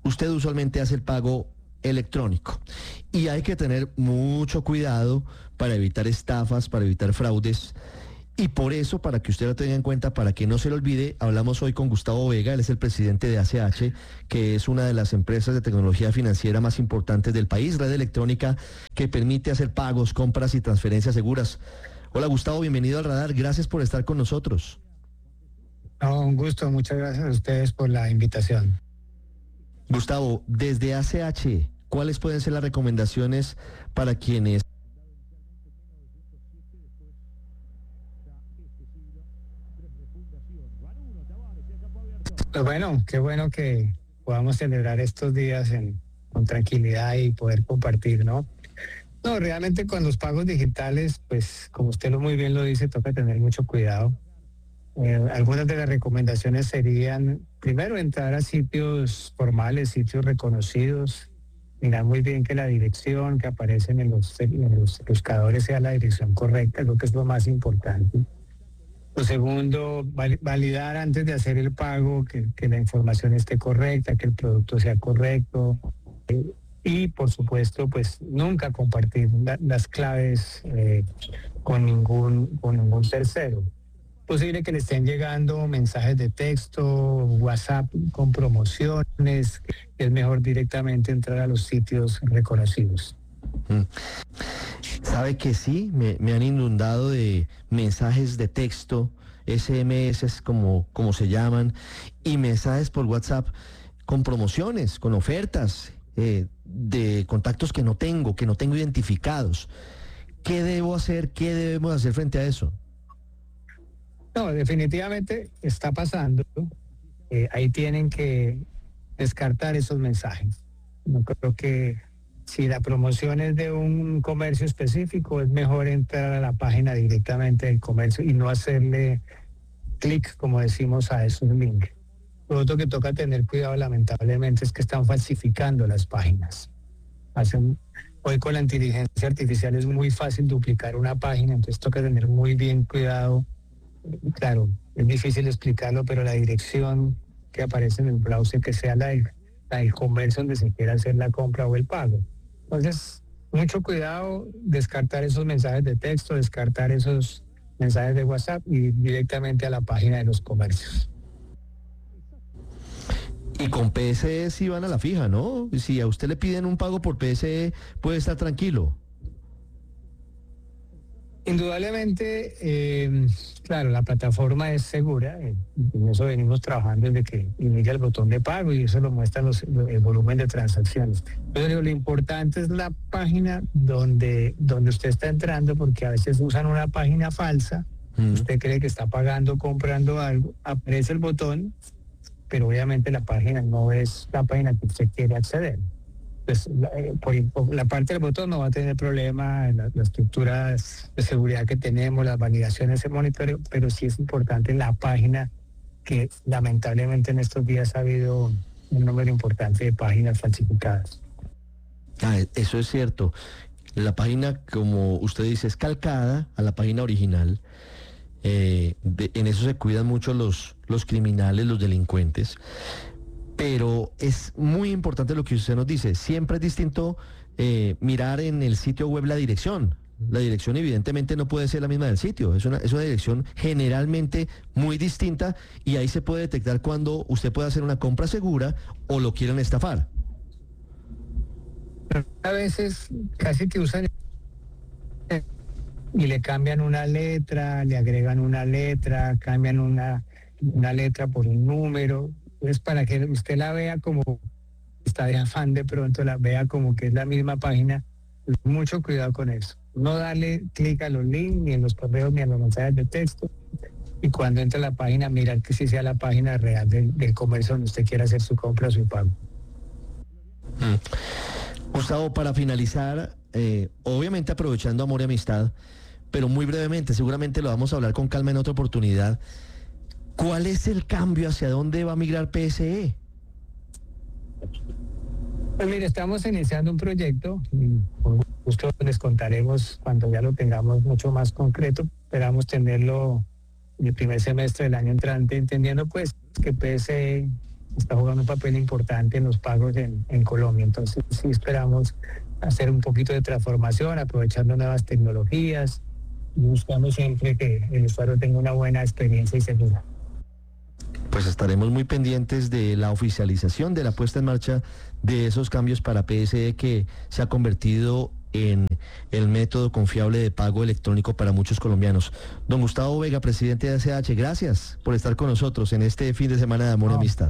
usted usualmente hace el pago electrónico y hay que tener mucho cuidado para evitar estafas, para evitar fraudes. Y por eso, para que usted lo tenga en cuenta, para que no se lo olvide, hablamos hoy con Gustavo Vega, él es el presidente de A C H, que es una de las empresas de tecnología financiera más importantes del país, red electrónica que permite hacer pagos, compras y transferencias seguras. Hola Gustavo, bienvenido al Radar, gracias por estar con nosotros. No, un gusto, muchas gracias a ustedes por la invitación. Gustavo, desde A C H, ¿cuáles pueden ser las recomendaciones para quienes... Pues bueno, qué bueno que podamos celebrar estos días en, con tranquilidad y poder compartir, ¿no? No, realmente con los pagos digitales, pues como usted lo muy bien lo dice, toca tener mucho cuidado. Eh, algunas de las recomendaciones serían, primero, entrar a sitios formales, sitios reconocidos, mirar muy bien que la dirección que aparece en los, en los buscadores sea la dirección correcta, creo que es lo más importante. Lo segundo, validar antes de hacer el pago que, que la información esté correcta, que el producto sea correcto. Eh, y, por supuesto, pues nunca compartir la, las claves eh, con, ningún, con ningún tercero. Posible que le estén llegando mensajes de texto, WhatsApp con promociones. Es mejor directamente entrar a los sitios reconocidos. Mm. Sabe que sí, me, me han inundado de mensajes de texto, S M S como, como se llaman, y mensajes por WhatsApp con promociones, con ofertas eh, de contactos que no tengo, que no tengo identificados. ¿Qué debo hacer? ¿Qué debemos hacer frente a eso? No, definitivamente está pasando. Eh, ahí tienen que descartar esos mensajes. No creo que si la promoción es de un comercio específico, es mejor entrar a la página directamente del comercio y no hacerle clic, como decimos, a esos links. Lo otro que toca tener cuidado, lamentablemente, es que están falsificando las páginas. Hacen, hoy con la inteligencia artificial es muy fácil duplicar una página, entonces toca tener muy bien cuidado. Claro, es difícil explicarlo, pero la dirección que aparece en el browser, que sea la del, la del comercio donde se quiera hacer la compra o el pago. Entonces, mucho cuidado, descartar esos mensajes de texto, descartar esos mensajes de WhatsApp y directamente a la página de los comercios. Y con P S E sí van a la fija, ¿no? Si a usted le piden un pago por P S E, puede estar tranquilo. Indudablemente, eh, claro, la plataforma es segura, eh, en eso venimos trabajando desde que inicia el botón de pago y eso lo muestra los, el volumen de transacciones. Pero lo importante es la página donde, donde usted está entrando, porque a veces usan una página falsa, mm. usted cree que está pagando, comprando algo, aparece el botón, pero obviamente la página no es la página que usted quiere acceder. Pues la, por, la parte del botón no va a tener problema, las la estructuras de seguridad que tenemos, las validaciones, el monitoreo, pero sí es importante la página, que lamentablemente en estos días ha habido un número importante de páginas falsificadas. Ah, eso es cierto. La página, como usted dice, es calcada a la página original. Eh, de, en eso se cuidan mucho los, los criminales, los delincuentes. Pero es muy importante lo que usted nos dice. Siempre es distinto eh, mirar en el sitio web la dirección. La dirección evidentemente no puede ser la misma del sitio. Es una, es una dirección generalmente muy distinta y ahí se puede detectar cuando usted puede hacer una compra segura o lo quieren estafar. A veces casi que usan y le cambian una letra, le agregan una letra, cambian una, una letra por un número. Es para que usted la vea como está de afán, de pronto la vea como que es la misma página. Mucho cuidado con eso. No darle clic a los links, ni en los correos, ni a los mensajes de texto. Y cuando entra a la página, mirar que sí sea la página real del, del comercio donde usted quiera hacer su compra o su pago. Mm. Gustavo, para finalizar, eh, obviamente aprovechando Amor y Amistad, pero muy brevemente, seguramente lo vamos a hablar con calma en otra oportunidad. ¿Cuál es el cambio? ¿Hacia dónde va a migrar P S E? Pues mire, estamos iniciando un proyecto, justo les contaremos cuando ya lo tengamos mucho más concreto. Esperamos tenerlo en el primer semestre del año entrante, entendiendo pues que P S E está jugando un papel importante en los pagos en, en Colombia. Entonces sí esperamos hacer un poquito de transformación, aprovechando nuevas tecnologías y buscando siempre que el usuario tenga una buena experiencia y segura. Pues estaremos muy pendientes de la oficialización, de la puesta en marcha de esos cambios para P S E, que se ha convertido en el método confiable de pago electrónico para muchos colombianos. Don Gustavo Vega, presidente de A C H, gracias por estar con nosotros en este fin de semana de Amor y No. Amistad.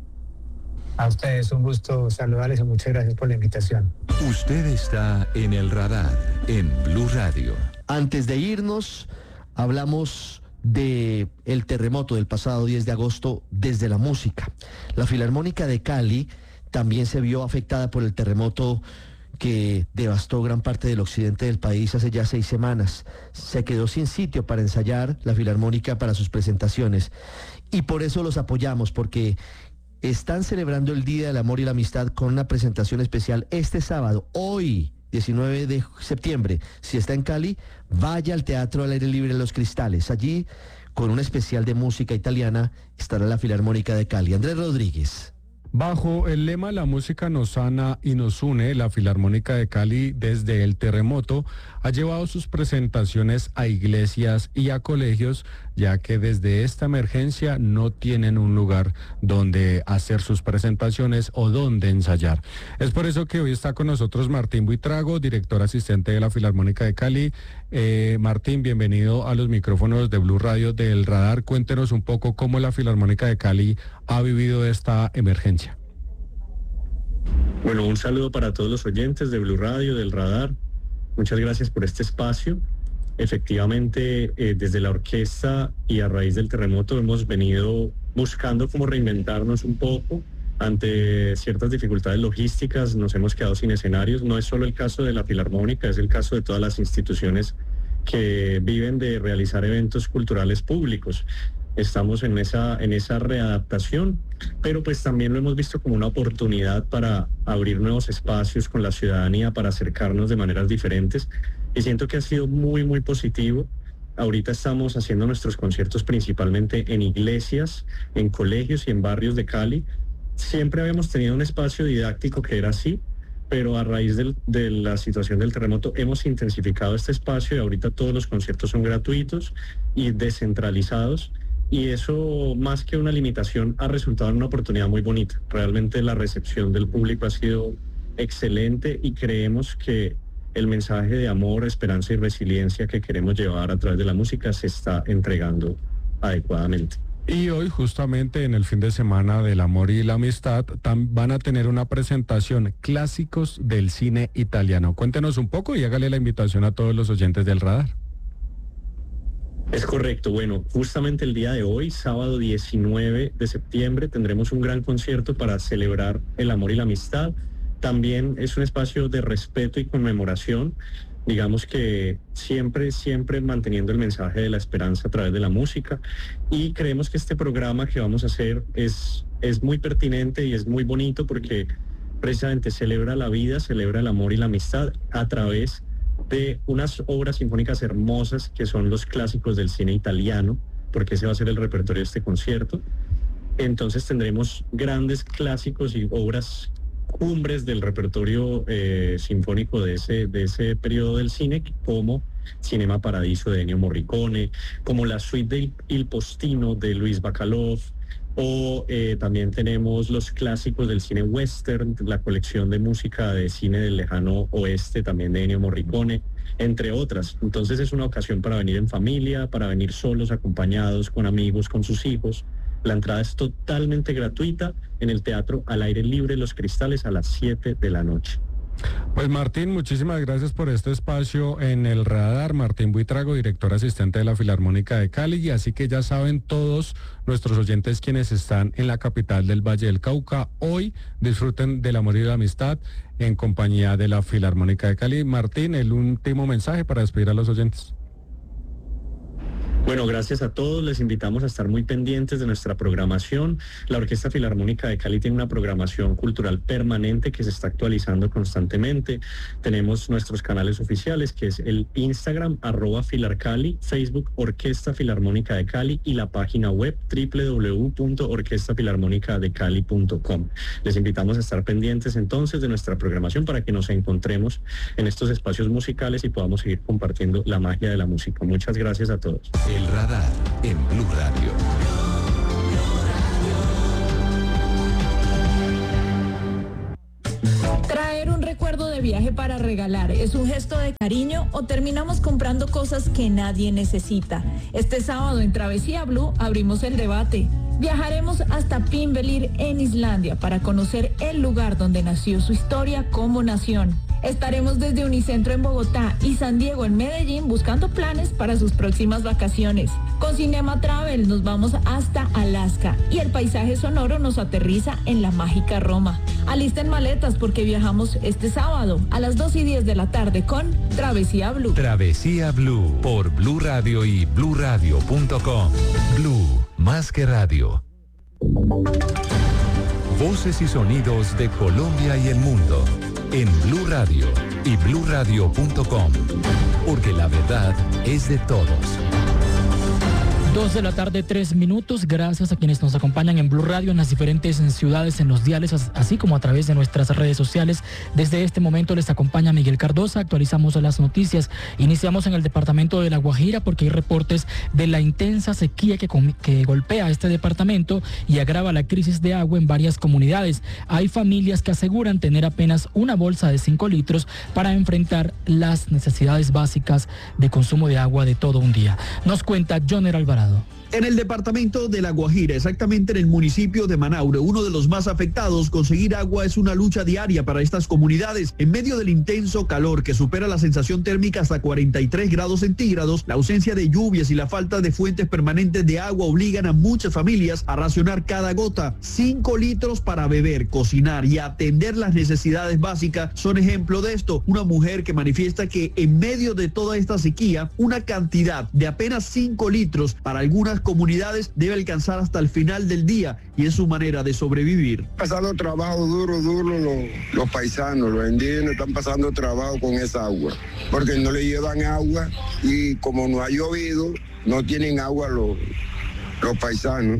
A ustedes un gusto saludarles y muchas gracias por la invitación. Usted está en el radar en Blue Radio. Antes de irnos, hablamos de el terremoto del pasado diez de agosto desde la música. La Filarmónica de Cali también se vio afectada por el terremoto que devastó gran parte del occidente del país hace ya seis semanas. Se quedó sin sitio para ensayar la Filarmónica para sus presentaciones. Y por eso los apoyamos, porque están celebrando el Día del Amor y la Amistad con una presentación especial este sábado, hoy, diecinueve de septiembre. Si está en Cali, vaya al Teatro al Aire Libre Los Cristales. Allí, con un especial de música italiana, estará la Filarmónica de Cali. Andrés Rodríguez. Bajo el lema La música nos sana y nos une, la Filarmónica de Cali, desde el terremoto, ha llevado sus presentaciones a iglesias y a colegios, ya que desde esta emergencia no tienen un lugar donde hacer sus presentaciones o donde ensayar. Es por eso que hoy está con nosotros Martín Buitrago, director asistente de la Filarmónica de Cali. Eh, Martín, bienvenido a los micrófonos de Blue Radio del Radar. Cuéntenos un poco cómo la Filarmónica de Cali ha vivido esta emergencia. Bueno, un saludo para todos los oyentes de Blue Radio, del Radar. Muchas gracias por este espacio. Efectivamente, eh, desde la orquesta y a raíz del terremoto hemos venido buscando cómo reinventarnos un poco ante ciertas dificultades logísticas. Nos hemos quedado sin escenarios. No es solo el caso de la Filarmónica, es el caso de todas las instituciones que viven de realizar eventos culturales públicos. Estamos en esa, en esa readaptación, pero pues también lo hemos visto como una oportunidad para abrir nuevos espacios con la ciudadanía, para acercarnos de maneras diferentes, y siento que ha sido muy, muy positivo. Ahorita estamos haciendo nuestros conciertos principalmente en iglesias, en colegios y en barrios de Cali. Siempre habíamos tenido un espacio didáctico que era así, pero a raíz del, de la situación del terremoto hemos intensificado este espacio y ahorita todos los conciertos son gratuitos y descentralizados. Y eso, más que una limitación, ha resultado en una oportunidad muy bonita. Realmente la recepción del público ha sido excelente y creemos que el mensaje de amor, esperanza y resiliencia que queremos llevar a través de la música se está entregando adecuadamente. Y hoy, justamente en el fin de semana del amor y la amistad, tam- van a tener una presentación, Clásicos del Cine Italiano. Cuéntenos un poco y hágale la invitación a todos los oyentes del Radar. Es correcto. Bueno, justamente el día de hoy, sábado diecinueve de septiembre, tendremos un gran concierto para celebrar el amor y la amistad. También es un espacio de respeto y conmemoración. Digamos que siempre, siempre manteniendo el mensaje de la esperanza a través de la música. Y creemos que este programa que vamos a hacer es, es muy pertinente y es muy bonito porque precisamente celebra la vida, celebra el amor y la amistad a través de unas obras sinfónicas hermosas que son los clásicos del cine italiano, porque ese va a ser el repertorio de este concierto. Entonces tendremos grandes clásicos y obras cumbres del repertorio eh, sinfónico de ese, de ese periodo del cine, como Cinema Paradiso de Ennio Morricone, como la suite de Il Postino de Luis Bacalov, o eh, también tenemos los clásicos del cine western, la colección de música de cine del lejano oeste también de Ennio Morricone, entre otras. Entonces es una ocasión para venir en familia, para venir solos, acompañados, con amigos, con sus hijos. La entrada es totalmente gratuita en el Teatro al Aire Libre Los Cristales a las siete de la noche. Pues Martín, muchísimas gracias por este espacio en el Radar. Martín Buitrago, director asistente de la Filarmónica de Cali, y así que ya saben todos nuestros oyentes quienes están en la capital del Valle del Cauca, hoy disfruten del amor y la amistad en compañía de la Filarmónica de Cali. Martín, el último mensaje para despedir a los oyentes. Bueno, gracias a todos. Les invitamos a estar muy pendientes de nuestra programación. La Orquesta Filarmónica de Cali tiene una programación cultural permanente que se está actualizando constantemente. Tenemos nuestros canales oficiales, que es el Instagram, arroba Filarcali, Facebook Orquesta Filarmónica de Cali y la página web doble u doble u doble u punto orquesta filarmónica de cali punto com. Les invitamos a estar pendientes entonces de nuestra programación para que nos encontremos en estos espacios musicales y podamos seguir compartiendo la magia de la música. Muchas gracias a todos. El Radar en Blue Radio. Traer un recuerdo de viaje para regalar es un gesto de cariño o terminamos comprando cosas que nadie necesita. Este sábado en Travesía Blue abrimos el debate. Viajaremos hasta Pinvelir en Islandia para conocer el lugar donde nació su historia como nación. Estaremos desde Unicentro en Bogotá y San Diego en Medellín buscando planes para sus próximas vacaciones. Con Cinema Travel nos vamos hasta Alaska y el paisaje sonoro nos aterriza en la mágica Roma. Alisten maletas porque viajamos este sábado a las dos y diez de la tarde con Travesía Blue. Travesía Blue por Blue Radio y blue radio punto com. Blue, más que radio. Voces y sonidos de Colombia y el mundo en Blue Radio y blue radio punto com, porque la verdad es de todos. Dos de la tarde, tres minutos. Gracias a quienes nos acompañan en Blue Radio en las diferentes ciudades, en los diales, así como a través de nuestras redes sociales. Desde este momento les acompaña Miguel Cardosa. Actualizamos las noticias. Iniciamos en el departamento de La Guajira porque hay reportes de la intensa sequía que, que golpea este departamento y agrava la crisis de agua en varias comunidades. Hay familias que aseguran tener apenas una bolsa de cinco litros para enfrentar las necesidades básicas de consumo de agua de todo un día. Nos cuenta Joner Alvarado. En el departamento de La Guajira, exactamente en el municipio de Manaure, uno de los más afectados, conseguir agua es una lucha diaria para estas comunidades. En medio del intenso calor que supera la sensación térmica hasta cuarenta y tres grados centígrados, la ausencia de lluvias y la falta de fuentes permanentes de agua obligan a muchas familias a racionar cada gota. Cinco litros para beber, cocinar y atender las necesidades básicas son ejemplo de esto. Una mujer que manifiesta que en medio de toda esta sequía, una cantidad de apenas cinco litros para algunas comunidades debe alcanzar hasta el final del día y es su manera de sobrevivir. Pasando trabajo duro, duro los, los paisanos, los indígenas están pasando trabajo con esa agua, porque no le llevan agua y como no ha llovido, no tienen agua los, los paisanos.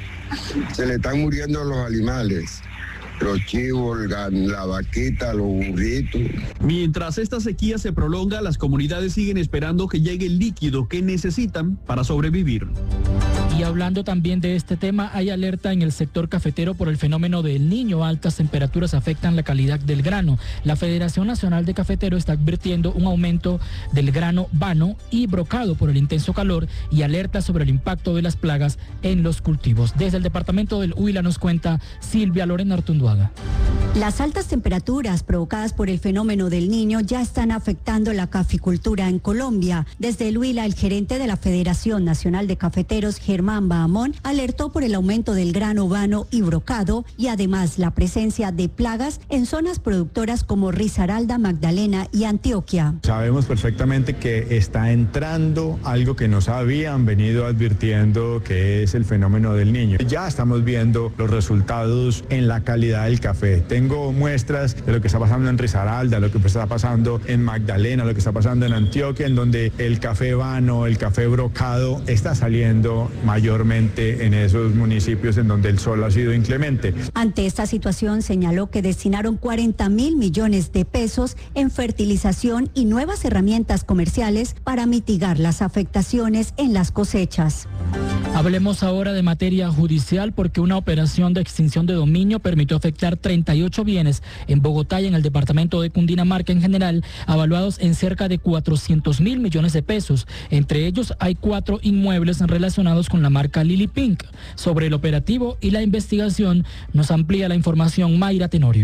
Se le están muriendo los animales. Los chivos, la vaquita, los burritos. Mientras esta sequía se prolonga, las comunidades siguen esperando que llegue el líquido que necesitan para sobrevivir. Y hablando también de este tema, hay alerta en el sector cafetero por el fenómeno del Niño. Altas temperaturas afectan la calidad del grano. La Federación Nacional de Cafeteros está advirtiendo un aumento del grano vano y brocado por el intenso calor y alerta sobre el impacto de las plagas en los cultivos. Desde el departamento del Huila nos cuenta Silvia Lorena Artunduaga. Las altas temperaturas provocadas por el fenómeno del Niño ya están afectando la caficultura en Colombia. Desde el Huila, el gerente de la Federación Nacional de Cafeteros, Germán Bahamón, alertó por el aumento del grano vano y brocado y además la presencia de plagas en zonas productoras como Risaralda, Magdalena y Antioquia. Sabemos perfectamente que está entrando algo que nos habían venido advirtiendo, que es el fenómeno del Niño. Ya estamos viendo los resultados en la calidad del café. Tengo muestras de lo que está pasando en Risaralda, lo que está pasando en Magdalena, lo que está pasando en Antioquia, en donde el café vano, el café brocado está saliendo mayormente en esos municipios en donde el sol ha sido inclemente. Ante esta situación señaló que destinaron cuarenta mil millones de pesos en fertilización y nuevas herramientas comerciales para mitigar las afectaciones en las cosechas. Hablemos ahora de materia judicial porque una operación de extinción de dominio permitió afectar treinta y ocho bienes en Bogotá y en el departamento de Cundinamarca en general, avaluados en cerca de cuatrocientos mil millones de pesos. Entre ellos hay cuatro inmuebles relacionados con la marca Lily Pink. Sobre el operativo y la investigación nos amplía la información Mayra Tenorio.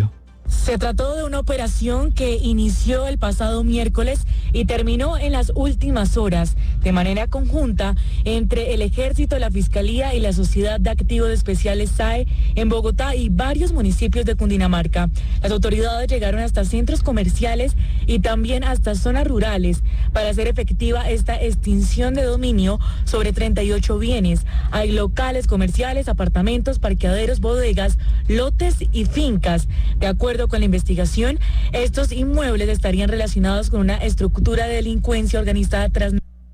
Se trató de una operación que inició el pasado miércoles y terminó en las últimas horas, de manera conjunta entre el Ejército, la Fiscalía y la Sociedad de Activos Especiales S A E en Bogotá y varios municipios de Cundinamarca. Las autoridades llegaron hasta centros comerciales y también hasta zonas rurales para hacer efectiva esta extinción de dominio sobre treinta y ocho bienes. Hay locales comerciales, apartamentos, parqueaderos, bodegas, lotes y fincas. De acuerdo con la investigación, estos inmuebles estarían relacionados con una estructura de delincuencia organizada tras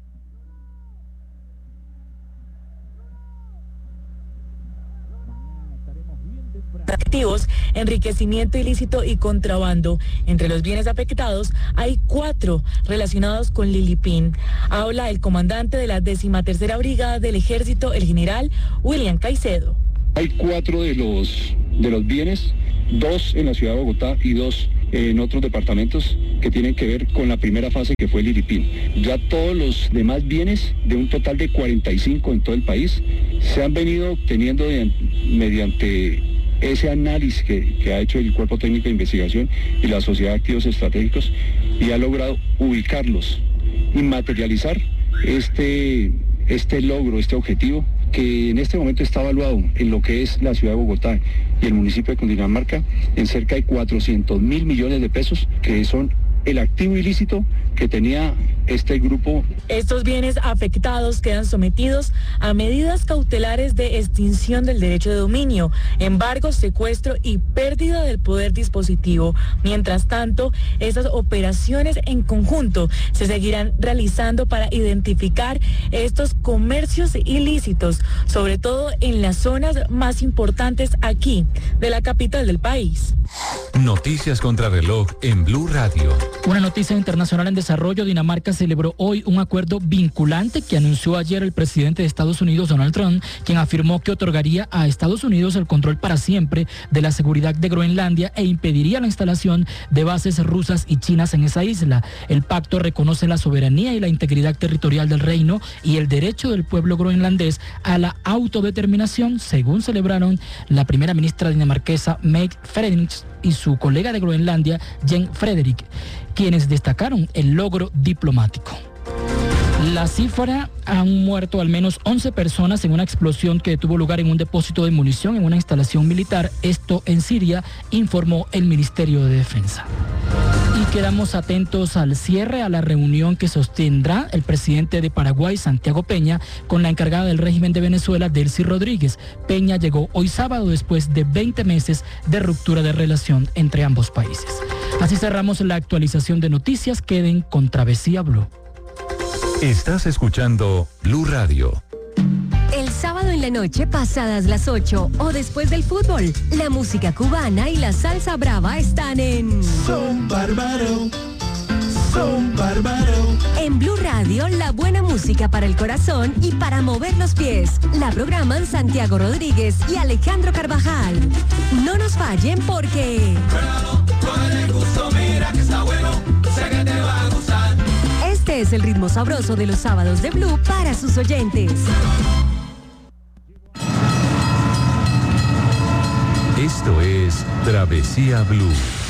activos, enriquecimiento ilícito y contrabando. Entre los bienes afectados hay cuatro relacionados con Lilipín. Habla el comandante de la décima tercera Brigada del Ejército, el general William Caicedo. Hay cuatro de los, de los bienes, dos en la ciudad de Bogotá y dos en otros departamentos que tienen que ver con la primera fase que fue Lilipín. Ya todos los demás bienes, de un total de cuarenta y cinco en todo el país, se han venido obteniendo de, mediante ese análisis que, que ha hecho el Cuerpo Técnico de Investigación y la Sociedad de Activos Estratégicos, y ha logrado ubicarlos y materializar este, este logro, este objetivo, que en este momento está evaluado en lo que es la ciudad de Bogotá y el municipio de Cundinamarca en cerca de cuatrocientos mil millones de pesos, que son el activo ilícito que tenía este grupo. Estos bienes afectados quedan sometidos a medidas cautelares de extinción del derecho de dominio, embargo, secuestro y pérdida del poder dispositivo. Mientras tanto, estas operaciones en conjunto se seguirán realizando para identificar estos comercios ilícitos, sobre todo en las zonas más importantes aquí de la capital del país. Noticias contra reloj en Blue Radio. Una noticia internacional en desarrollo: Dinamarca celebró hoy un acuerdo vinculante que anunció ayer el presidente de Estados Unidos, Donald Trump, quien afirmó que otorgaría a Estados Unidos el control para siempre de la seguridad de Groenlandia e impediría la instalación de bases rusas y chinas en esa isla. El pacto reconoce la soberanía y la integridad territorial del reino y el derecho del pueblo groenlandés a la autodeterminación, según celebraron la primera ministra dinamarquesa Mette Frederiksen y su colega de Groenlandia, Jen Frederik, quienes destacaron el logro diplomático. La cifra: han muerto al menos once personas en una explosión que tuvo lugar en un depósito de munición en una instalación militar, esto en Siria, informó el Ministerio de Defensa. Y quedamos atentos al cierre, a la reunión que sostendrá el presidente de Paraguay, Santiago Peña, con la encargada del régimen de Venezuela, Delcy Rodríguez. Peña llegó hoy sábado después de veinte meses de ruptura de relación entre ambos países. Así cerramos la actualización de noticias. Queden con Travesía Blue. Estás escuchando Blue Radio. El sábado en la noche, pasadas las ocho o después del fútbol, la música cubana y la salsa brava están en Son Bárbaro, Son Bárbaro. En Blue Radio, la buena música para el corazón y para mover los pies. La programan Santiago Rodríguez y Alejandro Carvajal. No nos fallen porque... Este es el ritmo sabroso de los sábados de Blue para sus oyentes. Esto es Travesía Blue.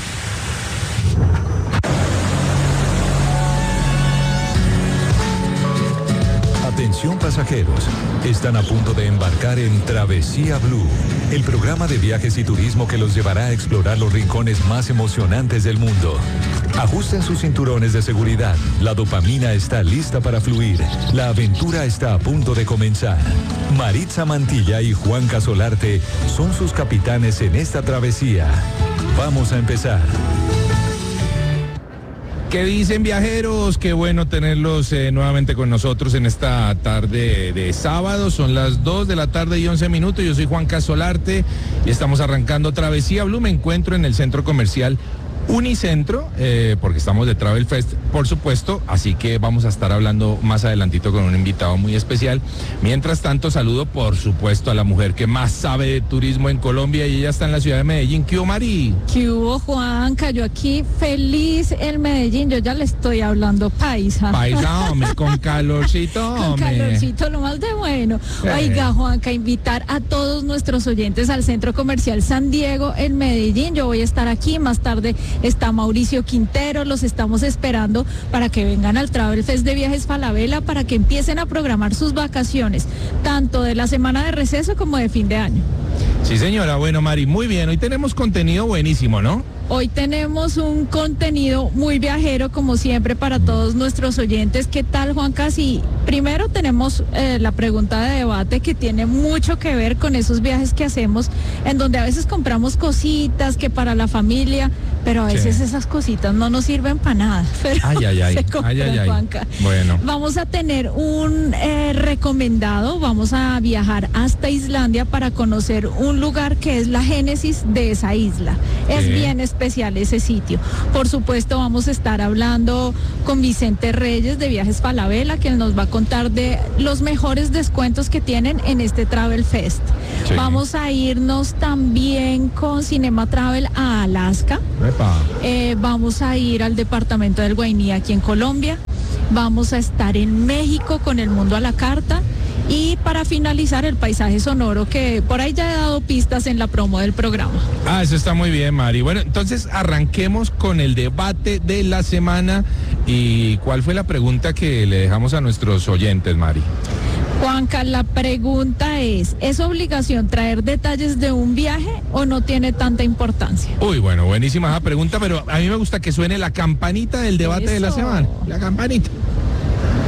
Atención pasajeros, están a punto de embarcar en Travesía Blue, el programa de viajes y turismo que los llevará a explorar los rincones más emocionantes del mundo. Ajusten sus cinturones de seguridad, la dopamina está lista para fluir, la aventura está a punto de comenzar. Maritza Mantilla y Juan Casolarte son sus capitanes en esta travesía. Vamos a empezar. ¿Qué dicen, viajeros? Qué bueno tenerlos eh, nuevamente con nosotros en esta tarde de sábado. Son las dos de la tarde y once minutos. Yo soy Juan Casolarte y estamos arrancando Travesía Blue. Me encuentro en el centro comercial Unicentro, eh, porque estamos de Travel Fest, por supuesto, así que vamos a estar hablando más adelantito con un invitado muy especial. Mientras tanto, saludo, por supuesto, a la mujer que más sabe de turismo en Colombia y ella está en la ciudad de Medellín. ¿Qué hubo, Mari? ¿Qué hubo, Juanca? Yo aquí feliz en Medellín, yo ya le estoy hablando paisa. Paisa, hombre, con calorcito, Con hombre. calorcito, lo más de bueno. Oiga, Juanca, invitar a todos nuestros oyentes al Centro Comercial San Diego en Medellín. Yo voy a estar aquí, más tarde está Mauricio Quintero, los estamos esperando para que vengan al Travel Fest de Viajes Falabella, para que empiecen a programar sus vacaciones, tanto de la semana de receso como de fin de año. Sí, señora. Bueno, Mari, muy bien. Hoy tenemos contenido buenísimo, ¿no? Hoy tenemos un contenido muy viajero, como siempre, para todos nuestros oyentes. ¿Qué tal, Juanca? Sí, primero tenemos eh, la pregunta de debate, que tiene mucho que ver con esos viajes que hacemos, en donde a veces compramos cositas que para la familia, pero a veces sí, esas cositas no nos sirven para nada. Pero ay, ay, ay. se compran, ay, ay, ay. Juanca. Bueno. Vamos a tener un eh, recomendado, vamos a viajar hasta Islandia para conocer un lugar que es la génesis de esa isla. Es Sí. bien especial ese sitio. Por supuesto, vamos a estar hablando con Vicente Reyes de Viajes Falabella, que nos va a contar de los mejores descuentos que tienen en este Travel Fest. Sí. Vamos a irnos también con Cinema Travel a Alaska. Epa. Eh, vamos a ir al departamento del Guainí aquí en Colombia. Vamos a estar en México con El Mundo a la Carta. Y para finalizar, el paisaje sonoro, que por ahí ya he dado pistas en la promo del programa. Ah, eso está muy bien, Mari. Bueno, entonces arranquemos con el debate de la semana. ¿Y cuál fue la pregunta que le dejamos a nuestros oyentes, Mari? Juanca, la pregunta es, ¿es obligación traer detalles de un viaje o no tiene tanta importancia? Uy, bueno, buenísima esa pregunta, pero a mí me gusta que suene la campanita del debate de la Eso. semana. La campanita.